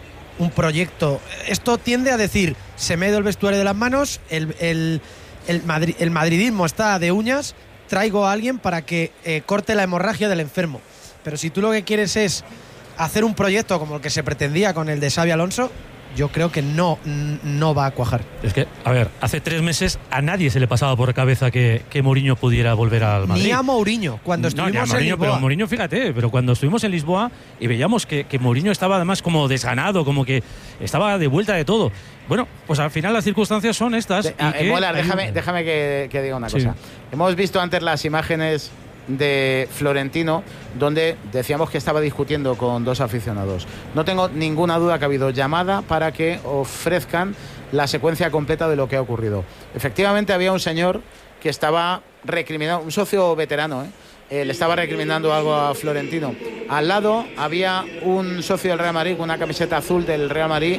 [SPEAKER 4] esto tiende a decir, se me ha ido el vestuario de las manos, el madridismo está de uñas, traigo a alguien para que corte la hemorragia del enfermo. Pero si tú lo que quieres es hacer un proyecto como el que se pretendía con el de Xabi Alonso, yo creo que no va a cuajar.
[SPEAKER 1] Es que, a ver, hace 3 meses a nadie se le pasaba por la cabeza que Mourinho pudiera volver al Madrid.
[SPEAKER 4] Ni a Mourinho, cuando estuvimos en Lisboa.
[SPEAKER 1] Pero Mourinho, fíjate, pero cuando estuvimos en Lisboa y veíamos que Mourinho estaba además como desganado, como que estaba de vuelta de todo. Bueno, pues al final las circunstancias son estas.
[SPEAKER 2] Molar, déjame que diga una cosa. Hemos visto antes las imágenes de Florentino, donde decíamos que estaba discutiendo con 2 aficionados. No tengo ninguna duda que ha habido llamada para que ofrezcan la secuencia completa de lo que ha ocurrido. Efectivamente había un señor que estaba recriminando, un socio veterano, le estaba recriminando algo a Florentino. Al lado había un socio del Real Madrid con una camiseta azul del Real Madrid,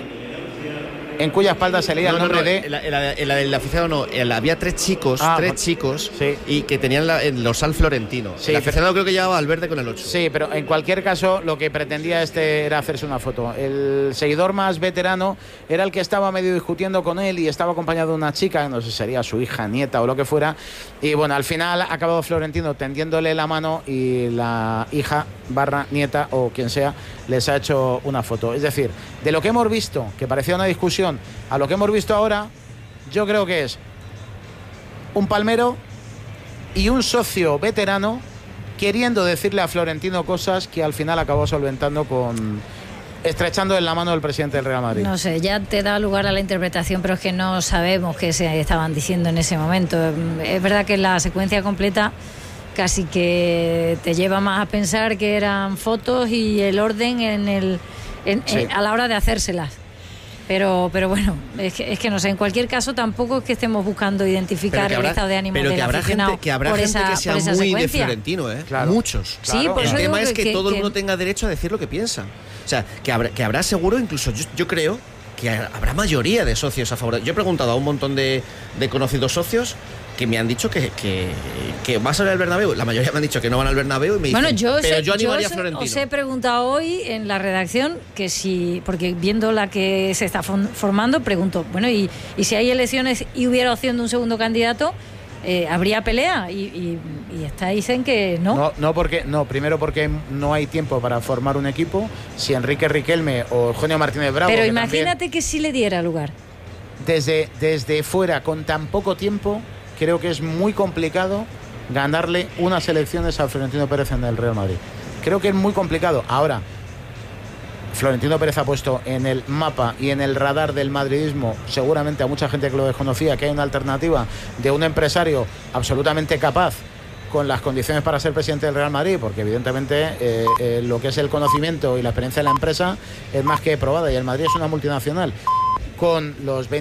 [SPEAKER 2] en cuya espalda se leía el nombre de...
[SPEAKER 3] El aficionado no, había 3 chicos, sí, y que tenían el dorsal Florentino. Sí, el aficionado creo que llevaba al verde con el 8.
[SPEAKER 2] Sí, pero en cualquier caso lo que pretendía era hacerse una foto. El seguidor más veterano era el que estaba medio discutiendo con él y estaba acompañado de una chica, no sé si sería su hija, nieta o lo que fuera. Y bueno, al final ha acabado Florentino tendiéndole la mano y la hija / nieta o quien sea les ha hecho una foto. Es decir, de lo que hemos visto, que parecía una discusión, a lo que hemos visto ahora, yo creo que es un palmero y un socio veterano queriendo decirle a Florentino cosas que al final acabó solventando estrechando en la mano del presidente del Real Madrid.
[SPEAKER 9] No sé, ya te da lugar a la interpretación, pero es que no sabemos qué se estaban diciendo en ese momento. Es verdad que la secuencia completa casi que te lleva más a pensar que eran fotos y el orden a la hora de hacérselas. Pero bueno, es que no sé, en cualquier caso tampoco es que estemos buscando identificar el estado de ánimo del aficionado.
[SPEAKER 3] Que habrá gente que sea muy secuencia. De Florentino,
[SPEAKER 2] claro.
[SPEAKER 3] Muchos.
[SPEAKER 9] Sí, por
[SPEAKER 3] el tema es que todo el
[SPEAKER 9] mundo
[SPEAKER 3] tenga derecho a decir lo que piensa. O sea, que habrá seguro, incluso yo creo que habrá mayoría de socios a favor. Yo he preguntado a un montón de conocidos socios que me han dicho que vas a ir al Bernabéu. La mayoría me han dicho que no van al Bernabéu y me dicen, yo animaría a Florentino.
[SPEAKER 9] Os he preguntado hoy en la redacción que si, porque viendo la que se está formando, pregunto, bueno, y si hay elecciones y hubiera opción de un segundo candidato, ¿habría pelea? Y dicen que no.
[SPEAKER 2] Primero porque no hay tiempo para formar un equipo. Si Enrique Riquelme o Eugenio Martínez Bravo...
[SPEAKER 9] Pero imagínate que sí le diera lugar.
[SPEAKER 2] Desde fuera, con tan poco tiempo, creo que es muy complicado ganarle unas elecciones a Florentino Pérez en el Real Madrid. Creo que es muy complicado. Ahora, Florentino Pérez ha puesto en el mapa y en el radar del madridismo, seguramente a mucha gente que lo desconocía, que hay una alternativa de un empresario absolutamente capaz con las condiciones para ser presidente del Real Madrid, porque evidentemente lo que es el conocimiento y la experiencia de la empresa es más que probada, y el Madrid es una multinacional con los